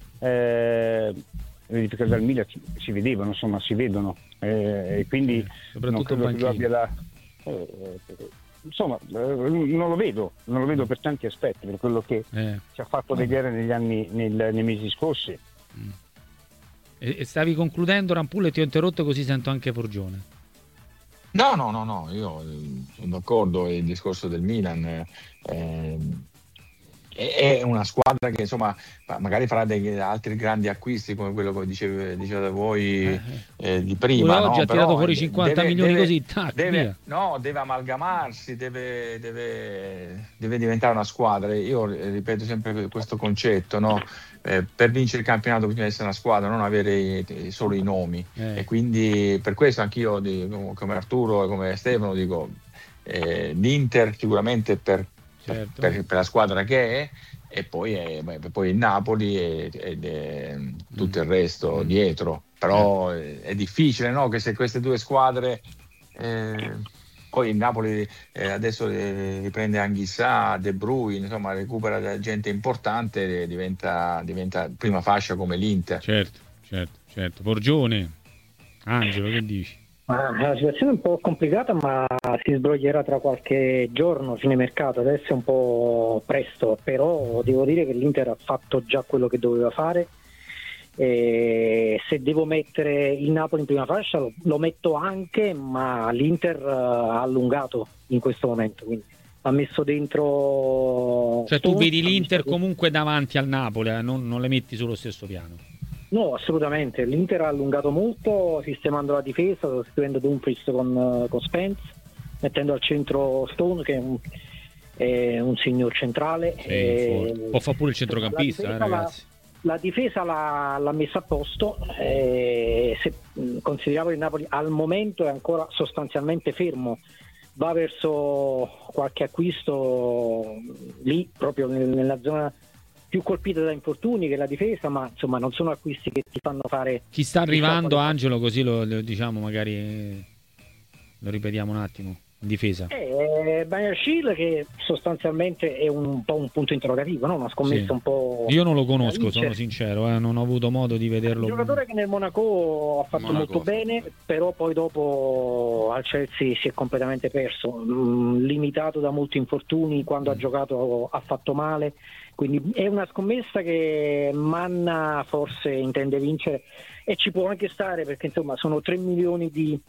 si vedevano, insomma, si vedono, e quindi soprattutto non credo che lui abbia insomma, non lo vedo per tanti aspetti, per quello che ci ha fatto vedere negli anni, nei mesi scorsi. E stavi concludendo, Rampulle, ti ho interrotto, così sento anche Forgione. No, io sono d'accordo. Il discorso del Milan è una squadra che insomma magari farà degli altri grandi acquisti come quello che diceva voi di prima. Oggi ha tirato fuori 50 milioni così, deve amalgamarsi, deve diventare una squadra. Io ripeto sempre questo concetto, no? Per vincere il campionato bisogna essere una squadra, non avere solo i nomi, e quindi per questo anch'io come Arturo e come Stefano dico l'Inter sicuramente per la squadra che è, e poi il Napoli e tutto il resto dietro, però è difficile, no? Che se queste due squadre poi il Napoli adesso riprende Anghissà, De Bruyne, insomma recupera gente importante, diventa prima fascia come l'Inter. Certo. Forgione, Angelo, che dici? La situazione è un po' complicata, ma si sbroglierà tra qualche giorno, fine mercato. Adesso è un po' presto, però devo dire che l'Inter ha fatto già quello che doveva fare. Se devo mettere il Napoli in prima fascia lo metto anche, ma l'Inter ha allungato in questo momento, quindi ha messo dentro. Cioè tu vedi l'Inter comunque davanti al Napoli, non le metti sullo stesso piano? No, assolutamente. L'Inter ha allungato molto, sistemando la difesa, sostituendo Dumfries con Spence, mettendo al centro Stone, che è un signor centrale. Può fare pure il centrocampista, ragazzi. La difesa l'ha messa a posto. Se consideriamo il Napoli al momento è ancora sostanzialmente fermo, va verso qualche acquisto lì, proprio nella zona più colpita da infortuni, che la difesa, ma insomma non sono acquisti che ti fanno fare. Chi sta arrivando, Angelo, così lo diciamo, magari lo ripetiamo un attimo in difesa. Baniashile, che sostanzialmente è un po' un punto interrogativo, no? Una scommessa un po'. Io non lo conosco, sono sincero, non ho avuto modo di vederlo. Un giocatore che nel Monaco ha fatto molto bene, però poi dopo al Chelsea si è completamente perso, limitato da molti infortuni, quando ha giocato ha fatto male, quindi è una scommessa che Manna forse intende vincere, e ci può anche stare, perché insomma sono 3 milioni di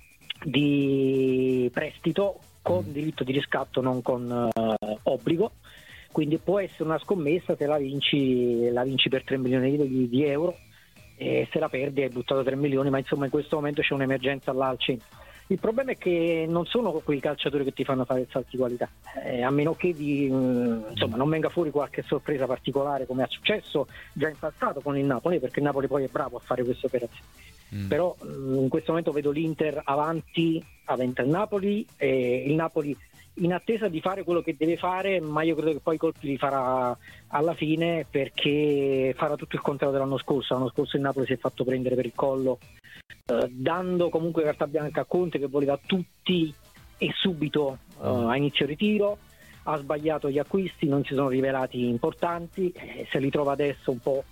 prestito con diritto di riscatto, non con obbligo, quindi può essere una scommessa. Se la vinci per 3 milioni di euro, e se la perdi hai buttato 3 milioni, ma insomma in questo momento c'è un'emergenza al centro. Il problema è che non sono quei calciatori che ti fanno fare il salto di qualità, a meno che non venga fuori qualche sorpresa particolare, come è successo già in passato con il Napoli, perché il Napoli poi è bravo a fare queste operazioni. Però in questo momento vedo l'Inter avanti al Napoli, e il Napoli in attesa di fare quello che deve fare, ma io credo che poi i colpi li farà alla fine, perché farà tutto il contrario dell'anno scorso. L'anno scorso il Napoli si è fatto prendere per il collo, dando comunque carta bianca a Conte, che voleva tutti e subito a inizio ritiro, ha sbagliato gli acquisti, non si sono rivelati importanti, se li trova adesso un po'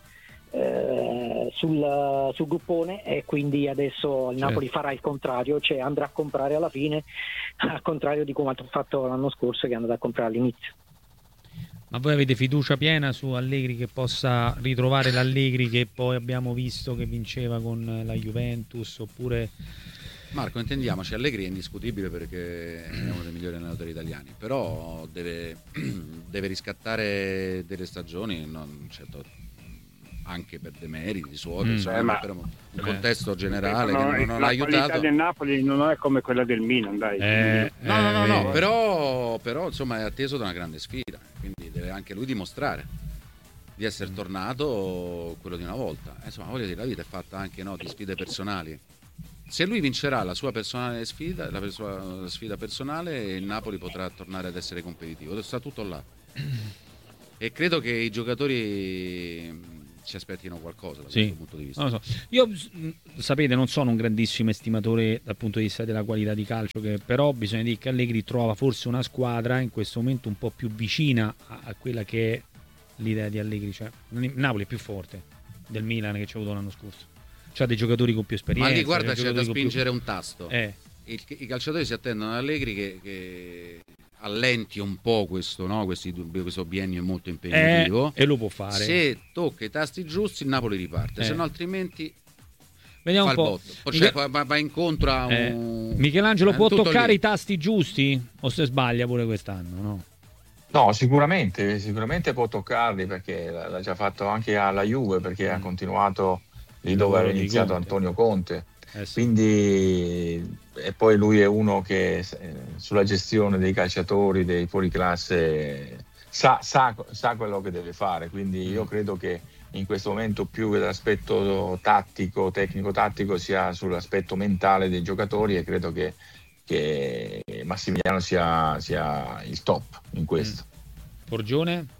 sul gruppone, e quindi adesso il Napoli farà il contrario, cioè andrà a comprare alla fine, al contrario di come ha fatto l'anno scorso, che è andato a comprare all'inizio. Ma voi avete fiducia piena su Allegri, che possa ritrovare l'Allegri che poi abbiamo visto che vinceva con la Juventus, oppure... Marco, intendiamoci, Allegri è indiscutibile perché è uno dei migliori allenatori italiani, però deve riscattare delle stagioni, certo, anche per demeriti suoi, per un contesto generale che non ha aiutato. La qualità del Napoli non è come quella del Milan, dai. No, però insomma è atteso da una grande sfida, quindi deve anche lui dimostrare di essere tornato quello di una volta. Insomma, voglio dire, la vita è fatta anche di sfide personali. Se lui vincerà la sua personale sfida, la sua sfida personale, il Napoli potrà tornare ad essere competitivo. Sta tutto là. E credo che i giocatori ci aspettino qualcosa da questo punto di vista. Non lo so. Io, sapete, non sono un grandissimo estimatore dal punto di vista della qualità di calcio, però bisogna dire che Allegri trova forse una squadra in questo momento un po' più vicina a quella che è l'idea di Allegri. Cioè, Napoli è più forte del Milan che ci ha avuto l'anno scorso. C'ha dei giocatori con più esperienza. Ma lì guarda, c'è da spingere un tasto. I calciatori si attendono ad Allegri che allenti un po' questo biennio molto impegnativo, e lo può fare. Se tocca i tasti giusti il Napoli riparte, se no altrimenti vediamo fa un po'. il botto. Va incontro a un... Michelangelo può toccare lì. I tasti giusti o se sbaglia pure quest'anno, no? No, sicuramente può toccarli, perché l'ha già fatto anche alla Juve, perché ha continuato lì dove aveva iniziato Antonio Conte. Quindi, e poi lui è uno che sulla gestione dei calciatori, dei fuoriclasse sa quello che deve fare, quindi io credo che in questo momento più che l'aspetto tecnico-tattico sia sull'aspetto mentale dei giocatori, e credo che Massimiliano sia il top in questo. Forgione?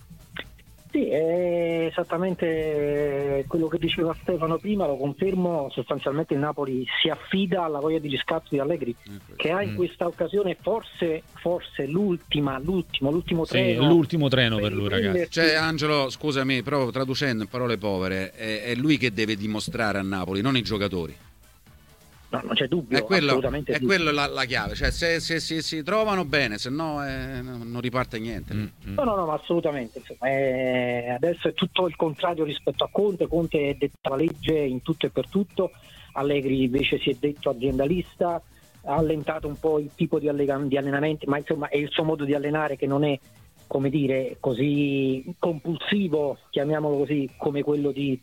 Sì, è esattamente quello che diceva Stefano prima, lo confermo. Sostanzialmente il Napoli si affida alla voglia di riscatto di Allegri, che ha in questa occasione forse l'ultimo treno. L'ultimo treno per lui, ragazzi. Cioè, Angelo, scusami, però traducendo in parole povere, è lui che deve dimostrare a Napoli, non i giocatori. No, non c'è dubbio, è quello la chiave, cioè se si trovano bene, se no non riparte niente. No, ma assolutamente. Insomma, adesso è tutto il contrario rispetto a Conte. Conte è detta la legge in tutto e per tutto, Allegri invece si è detto aziendalista, ha allentato un po' il tipo di allenamenti, ma insomma è il suo modo di allenare che non è, come dire, così compulsivo, chiamiamolo così, come quello di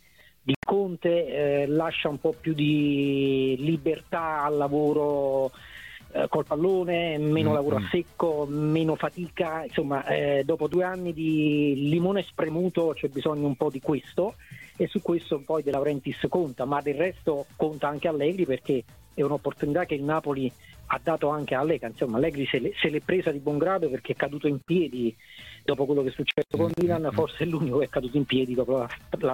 Conte. Lascia un po' più di libertà al lavoro col pallone, meno lavoro a secco, meno fatica, insomma dopo 2 anni di limone spremuto c'è bisogno un po' di questo, e su questo poi De Laurentiis conta, ma del resto conta anche Allegri, perché è un'opportunità che il Napoli ha dato anche a Allegri. Insomma, Allegri se l'è presa di buon grado, perché è caduto in piedi dopo quello che è successo con Milan, forse è l'unico che è caduto in piedi dopo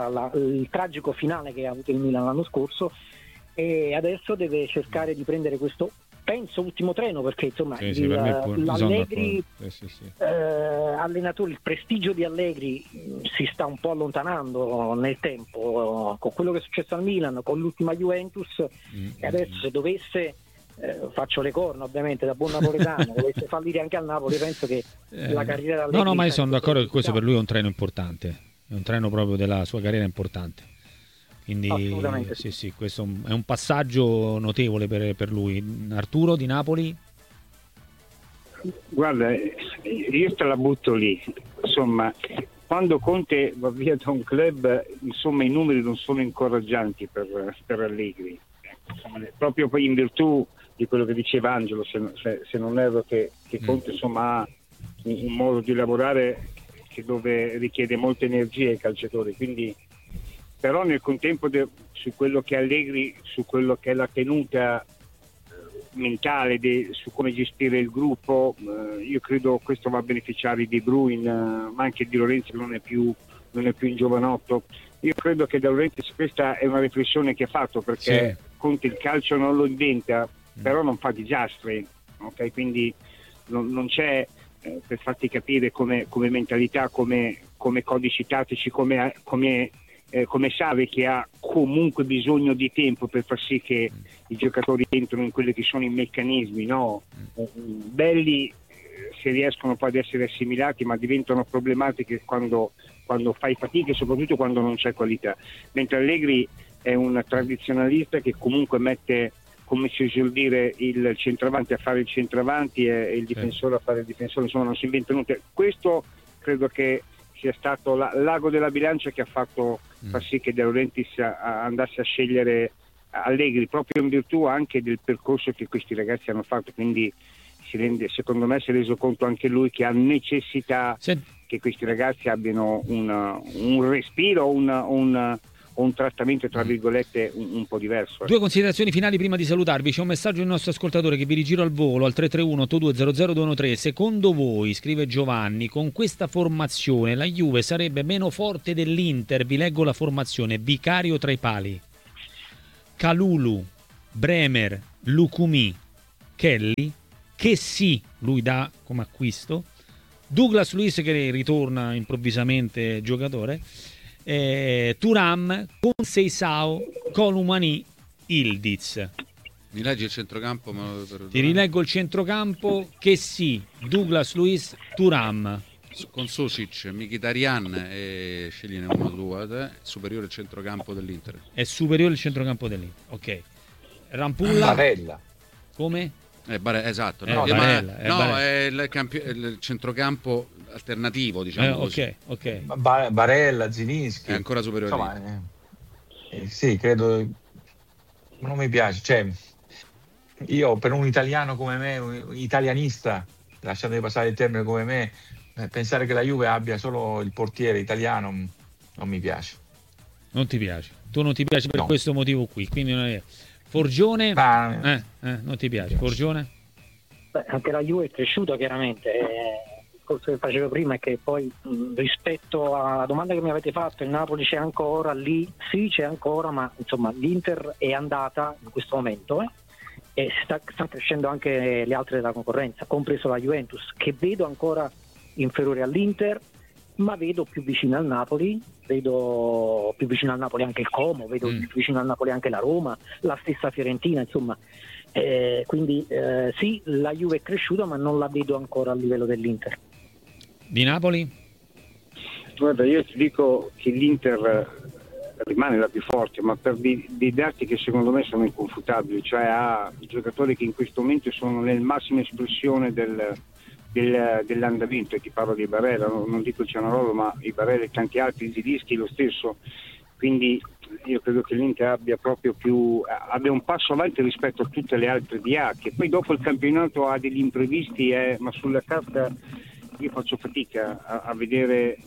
il tragico finale che ha avuto il Milan l'anno scorso, e adesso deve cercare di prendere questo, penso, ultimo treno, perché insomma l'Allegri allenatore, il prestigio di Allegri si sta un po' allontanando nel tempo, con quello che è successo al Milan, con l'ultima Juventus, e adesso se dovesse faccio le corna ovviamente da buon napoletano, dovesse fallire anche al Napoli, penso che la carriera d'Allegri... No, ma io sono d'accordo che questo per lui è un treno importante, è un treno proprio della sua carriera importante, quindi sì, questo è un passaggio notevole per lui. Arturo di Napoli? Guarda, io te la butto lì, insomma, quando Conte va via da un club, insomma, i numeri non sono incoraggianti per Allegri, proprio poi in virtù di quello che diceva Angelo, se non erro, che Conte insomma ha un modo di lavorare dove richiede molta energia ai calciatori, quindi però nel contempo su quello che Allegri, su quello che è la tenuta mentale, su come gestire il gruppo, io credo questo va a beneficiare di Bruyne, ma anche di Lorenzo, che non è più in giovanotto. Io credo che Da Laurentiis questa è una riflessione che ha fatto, perché Conte il calcio non lo inventa, però non fa disastri, ok? Quindi non c'è, per farti capire, come mentalità, come codici tattici, come Sarri, che ha comunque bisogno di tempo per far sì che i giocatori entrino in quelli che sono i meccanismi, no? Belli se riescono poi ad essere assimilati, ma diventano problematiche quando fai fatica e soprattutto quando non c'è qualità. Mentre Allegri è un tradizionalista che comunque mette, come si suol dire, il centravanti a fare il centravanti e il difensore a fare il difensore, insomma non si inventa niente. Questo credo che sia stato l'ago della bilancia che ha fatto far sì che De Laurentiis andasse a scegliere Allegri, proprio in virtù anche del percorso che questi ragazzi hanno fatto, quindi secondo me si è reso conto anche lui che ha necessità che questi ragazzi abbiano un respiro, un trattamento tra virgolette un po' diverso. Due considerazioni finali prima di salutarvi. C'è un messaggio del nostro ascoltatore che vi rigiro al volo al 331-8200-213. Secondo voi, scrive Giovanni, con questa formazione la Juve sarebbe meno forte dell'Inter? Vi leggo la formazione: Vicario tra i pali, Kalulu, Bremer, Lukumi, Kelly, che sì, lui dà come acquisto, Douglas Luiz che ritorna improvvisamente giocatore, Thuram, Conceição, Colomani, Ildiz. Mi leggi il centrocampo? Ti rileggo il centrocampo: che sì, Douglas Luiz, Thuram. Con Susic, Mkhitaryan e scegliene uno due, superiore il centrocampo dell'Inter. È superiore il centrocampo dell'Inter, ok. Rampulla. Barella. Come? Esatto, Barella, è il centrocampo alternativo, diciamo così. Ok. Barella, Zilinski è ancora superiore. Insomma, sì, credo, non mi piace, cioè io per un italiano come me, un italianista, lasciatemi passare il termine, come me, pensare che la Juve abbia solo il portiere italiano non mi piace. Non ti piace? Tu non ti piace per questo motivo qui, quindi non è... Forgione? Non ti piace? Forgione? Beh, anche la Juve è cresciuta chiaramente. Il discorso che facevo prima è che poi rispetto alla domanda che mi avete fatto, il Napoli c'è ancora lì? Sì, c'è ancora, ma insomma l'Inter è andata in questo momento e sta crescendo anche le altre della concorrenza, compreso la Juventus, che vedo ancora inferiore all'Inter, ma vedo più vicino al Napoli, vedo più vicino al Napoli anche il Como, vedo più vicino al Napoli anche la Roma, la stessa Fiorentina, insomma. Quindi sì, la Juve è cresciuta, ma non la vedo ancora a livello dell'Inter. Di Napoli? Guarda, io ti dico che l'Inter rimane la più forte, ma per dei dati che secondo me sono inconfutabili, cioè ha giocatori che in questo momento sono nel massima espressione dell'andamento, e ti parlo di Barella, non dico il Cianarolo, ma i Barella e tanti altri, Zilinski lo stesso, quindi io credo che l'Inter abbia un passo avanti rispetto a tutte le altre DA, che poi dopo il campionato ha degli imprevisti, ma sulla carta io faccio fatica a vedere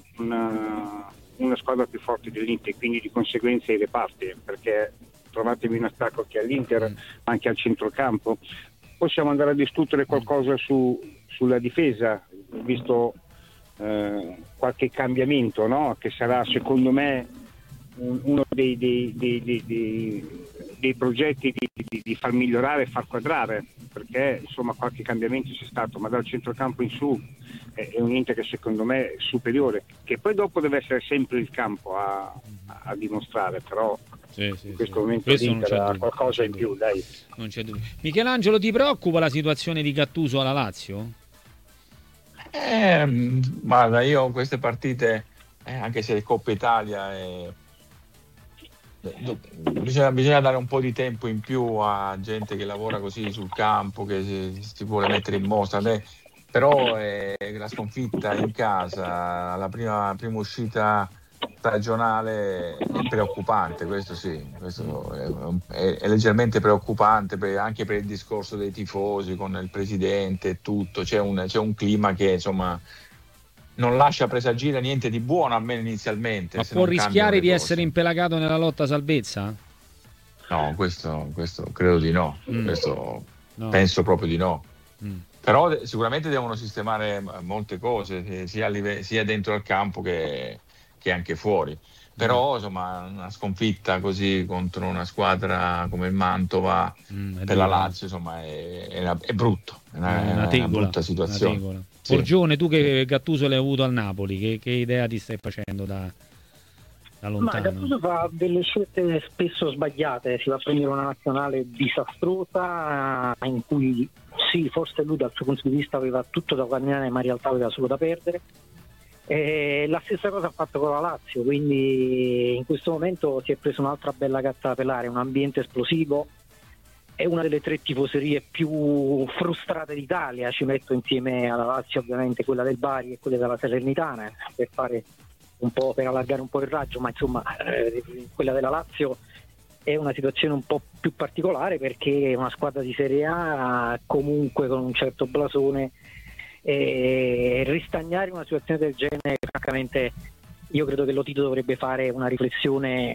una squadra più forte dell'Inter, quindi di conseguenza i reparti, perché trovatevi un attacco che all'Inter, anche al centrocampo. Possiamo andare a discutere qualcosa sulla difesa, visto qualche cambiamento, no? Che sarà secondo me uno dei progetti di far migliorare e far quadrare, perché insomma qualche cambiamento c'è stato, ma dal centrocampo in su è un Inter che secondo me è superiore, che poi dopo deve essere sempre il campo a dimostrare, però in questo momento l'Inter ha qualcosa in più, dai. Non c'è dubbio. Michelangelo, ti preoccupa la situazione di Gattuso alla Lazio? Guarda, io queste partite, anche se è Coppa Italia, bisogna dare un po' di tempo in più a gente che lavora così sul campo, che si vuole mettere in mostra. Però la sconfitta in casa, la prima uscita stagionale è preoccupante, questo sì, questo è leggermente preoccupante, anche per il discorso dei tifosi con il presidente e tutto, c'è un clima che insomma non lascia presagire niente di buono, almeno inizialmente. Ma può rischiare di essere impelagato nella lotta salvezza? No, questo credo di no, questo no. Penso proprio di no. Però sicuramente devono sistemare molte cose, sia dentro al campo che anche fuori. Però insomma una sconfitta così contro una squadra come il Mantova per la Lazio insomma è brutto, è una brutta situazione. Sì. Forgione, tu che Gattuso l'hai avuto al Napoli, che idea ti stai facendo da lontano? Ma Gattuso fa delle scelte spesso sbagliate, si va a prendere una nazionale disastrosa in cui sì, forse lui dal suo punto di vista aveva tutto da guadagnare, ma in realtà aveva solo da perdere. La stessa cosa ha fatto con la Lazio, quindi in questo momento si è preso un'altra bella gatta da pelare, un ambiente esplosivo, è una delle 3 tifoserie più frustrate d'Italia, ci metto insieme alla Lazio ovviamente quella del Bari e quella della Salernitana per fare un po', per allargare un po' il raggio, ma insomma quella della Lazio è una situazione un po' più particolare perché è una squadra di Serie A comunque con un certo blasone, e ristagnare in una situazione del genere francamente io credo che Lotito dovrebbe fare una riflessione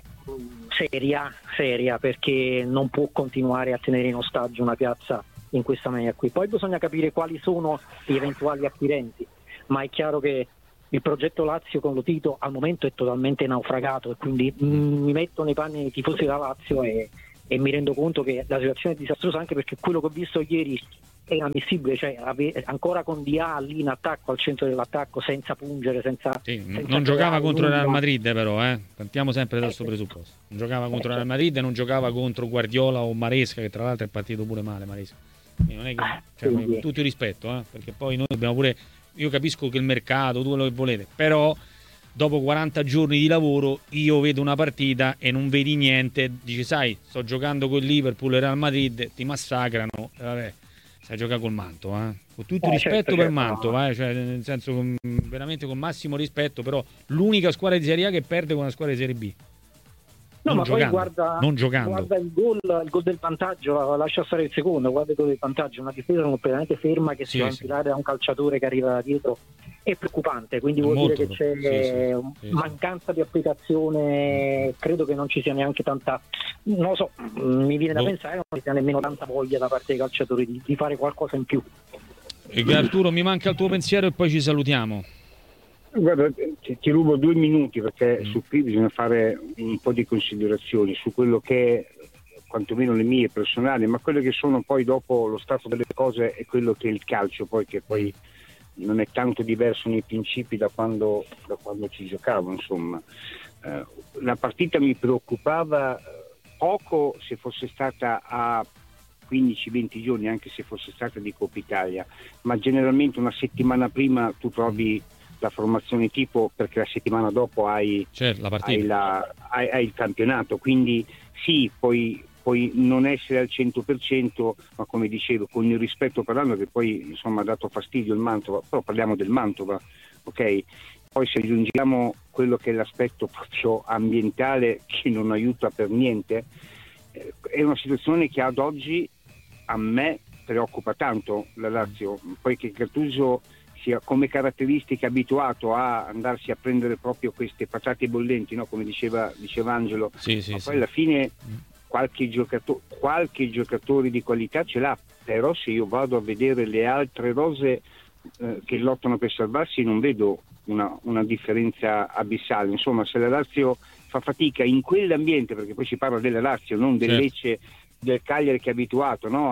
seria perché non può continuare a tenere in ostaggio una piazza in questa maniera qui. Poi bisogna capire quali sono gli eventuali acquirenti, ma è chiaro che il progetto Lazio con Lotito al momento è totalmente naufragato e quindi mi metto nei panni dei tifosi della Lazio e mi rendo conto che la situazione è disastrosa, anche perché quello che ho visto ieri è inammissibile, cioè ancora con Dia lì in attacco, al centro dell'attacco, senza pungere, senza non giocava contro il Real Madrid però, partiamo sempre da questo presupposto, non giocava contro il Real Madrid, non giocava contro Guardiola o Maresca, che tra l'altro è partito pure male Maresca, non è che, tutto il rispetto, perché poi noi dobbiamo pure, io capisco che il mercato, tutto quello che volete, però dopo 40 giorni di lavoro io vedo una partita e non vedi niente, dici sai, sto giocando con il Liverpool e Real Madrid, ti massacrano, vabbè, sai giocare col Manto, con tutto il rispetto per Manto, cioè, nel senso veramente con massimo rispetto, però l'unica squadra di Serie A che perde con una squadra di Serie B. No, non ma giocando, poi guarda, non giocando. Guarda il gol del vantaggio, lascia stare il secondo, guarda il gol del vantaggio, una difesa completamente ferma che si va a infilare da un calciatore che arriva da dietro, è preoccupante, quindi vuol dire che c'è mancanza di applicazione, credo che non ci sia neanche tanta, non lo so, mi viene da pensare non ci sia nemmeno tanta voglia da parte dei calciatori di fare qualcosa in più. E Arturo, mi manca il tuo pensiero e poi ci salutiamo. Guarda, ti rubo 2 minuti perché su qui bisogna fare un po' di considerazioni su quello che è quantomeno le mie personali, ma quelle che sono poi dopo lo stato delle cose e quello che è il calcio, poi che poi non è tanto diverso nei principi da quando ci giocavo, insomma. La partita mi preoccupava poco se fosse stata a 15-20 giorni, anche se fosse stata di Coppa Italia, ma generalmente una settimana prima tu trovi la formazione tipo, perché la settimana dopo hai il campionato, quindi sì, puoi non essere al 100%, ma come dicevo, con il rispetto parlando, che poi insomma ha dato fastidio il Mantova, però parliamo del Mantova, ok? Poi se aggiungiamo quello che è l'aspetto proprio ambientale, che non aiuta per niente, è una situazione che ad oggi a me preoccupa tanto la Lazio, poiché Gattuso sia come caratteristica abituato a andarsi a prendere proprio queste patate bollenti, no? Come diceva Angelo, ma poi alla fine qualche giocatore di qualità ce l'ha, però se io vado a vedere le altre rose che lottano per salvarsi non vedo una differenza abissale. Insomma, se la Lazio fa fatica in quell'ambiente, perché poi si parla della Lazio, non del Lecce, del Cagliari che è abituato, no?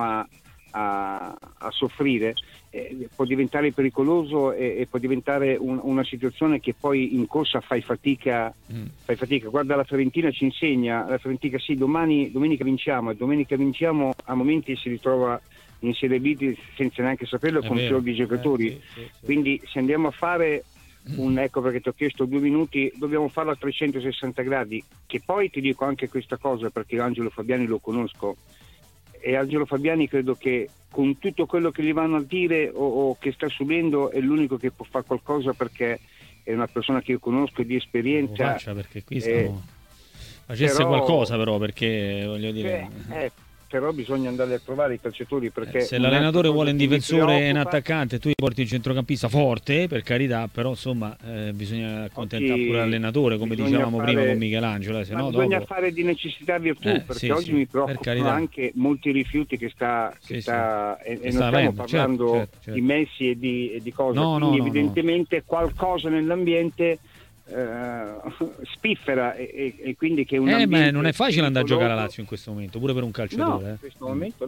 a soffrire, può diventare pericoloso e può diventare una situazione che poi in corsa fai fatica. Guarda, la Fiorentina ci insegna, la Fiorentina sì, domenica vinciamo, e domenica vinciamo a momenti si ritrova in Serie B senza neanche saperlo, con fior giocatori, quindi se andiamo a fare ecco perché ti ho chiesto 2 minuti, dobbiamo farlo a 360 gradi, che poi ti dico anche questa cosa perché Angelo Fabiani lo conosco, e Angelo Fabiani credo che con tutto quello che gli vanno a dire o che sta subendo è l'unico che può fare qualcosa, perché è una persona che io conosco e di esperienza, perché qui facesse qualcosa, però, perché voglio dire però bisogna andare a trovare i calciatori, perché se l'allenatore vuole un difensore e un attaccante, tu gli porti un centrocampista forte, per carità, però insomma bisogna accontentare pure l'allenatore, come dicevamo prima con Michelangelo, se no bisogna dopo fare di necessità virtù, perché oggi mi preoccupano anche molti rifiuti che sta e non stiamo parlando di Messi e di cose, quindi evidentemente qualcosa nell'ambiente spiffera e quindi che ma non è facile andare a giocare a Lazio in questo momento, pure per un calciatore. In questo momento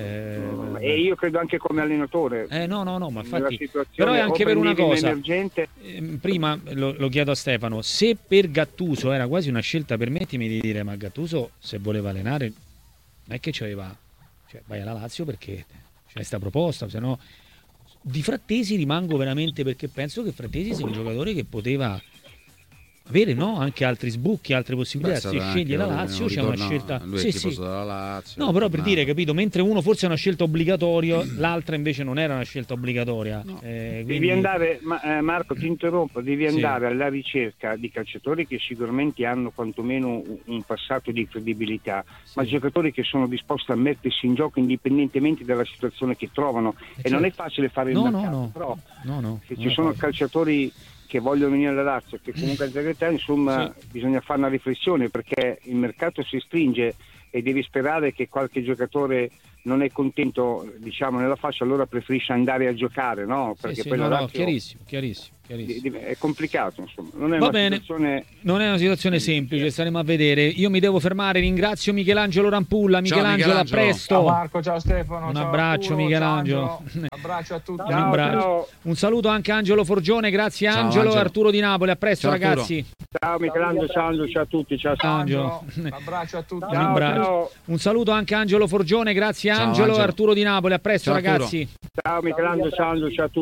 e io credo anche come allenatore. Ma infatti, però è anche per una cosa. Prima lo chiedo a Stefano, se per Gattuso era quasi una scelta, permettimi di dire, ma Gattuso se voleva allenare non è che c'aveva, vai alla Lazio perché c'è sta proposta, se no di Frattesi rimango veramente, perché penso che Frattesi sia un giocatore che poteva avere, no, anche altri sbocchi, altre possibilità. Se sceglie la Lazio c'è una scelta. Lui è tifoso della Lazio. No, però per dire, capito, mentre uno forse è una scelta obbligatoria, l'altra invece non era una scelta obbligatoria. No. Quindi... Devi andare, Marco, ti interrompo, devi andare alla ricerca di calciatori che sicuramente hanno quantomeno un passato di credibilità, ma giocatori che sono disposti a mettersi in gioco indipendentemente dalla situazione che trovano. E non è facile fare il mercato, però se ci sono calciatori che vogliono venire alla Lazio, che comunque insomma bisogna fare una riflessione, perché il mercato si stringe e devi sperare che qualche giocatore non è contento, diciamo, nella fascia, allora preferisce andare a giocare, no? Perché poi la Lazio chiarissimo. È complicato, insomma. Non è Va una bene. situazione... Non è una situazione semplice, staremo a vedere. Io mi devo fermare, ringrazio Michelangelo Rampulla. Michelangelo, a presto. Ciao Marco, ciao Stefano. Un ciao abbraccio Arturo, Michelangelo. Un abbraccio a tutti. Un abbraccio. Un saluto anche a Angelo Forgione, grazie Ciao, Angelo. Angelo. Arturo di Napoli, a presto, ciao, ragazzi. Ciao Michelangelo, ciao Angelo, ciao a tutti. Ciao Angelo. Un abbraccio a tutti. Ciao. Un saluto anche a Angelo Forgione, grazie Ciao, Angelo. Angelo. Arturo di Napoli, a presto, Ciao, Arturo. ragazzi. Ciao Michelangelo, ciao Angelo, ciao a tutti.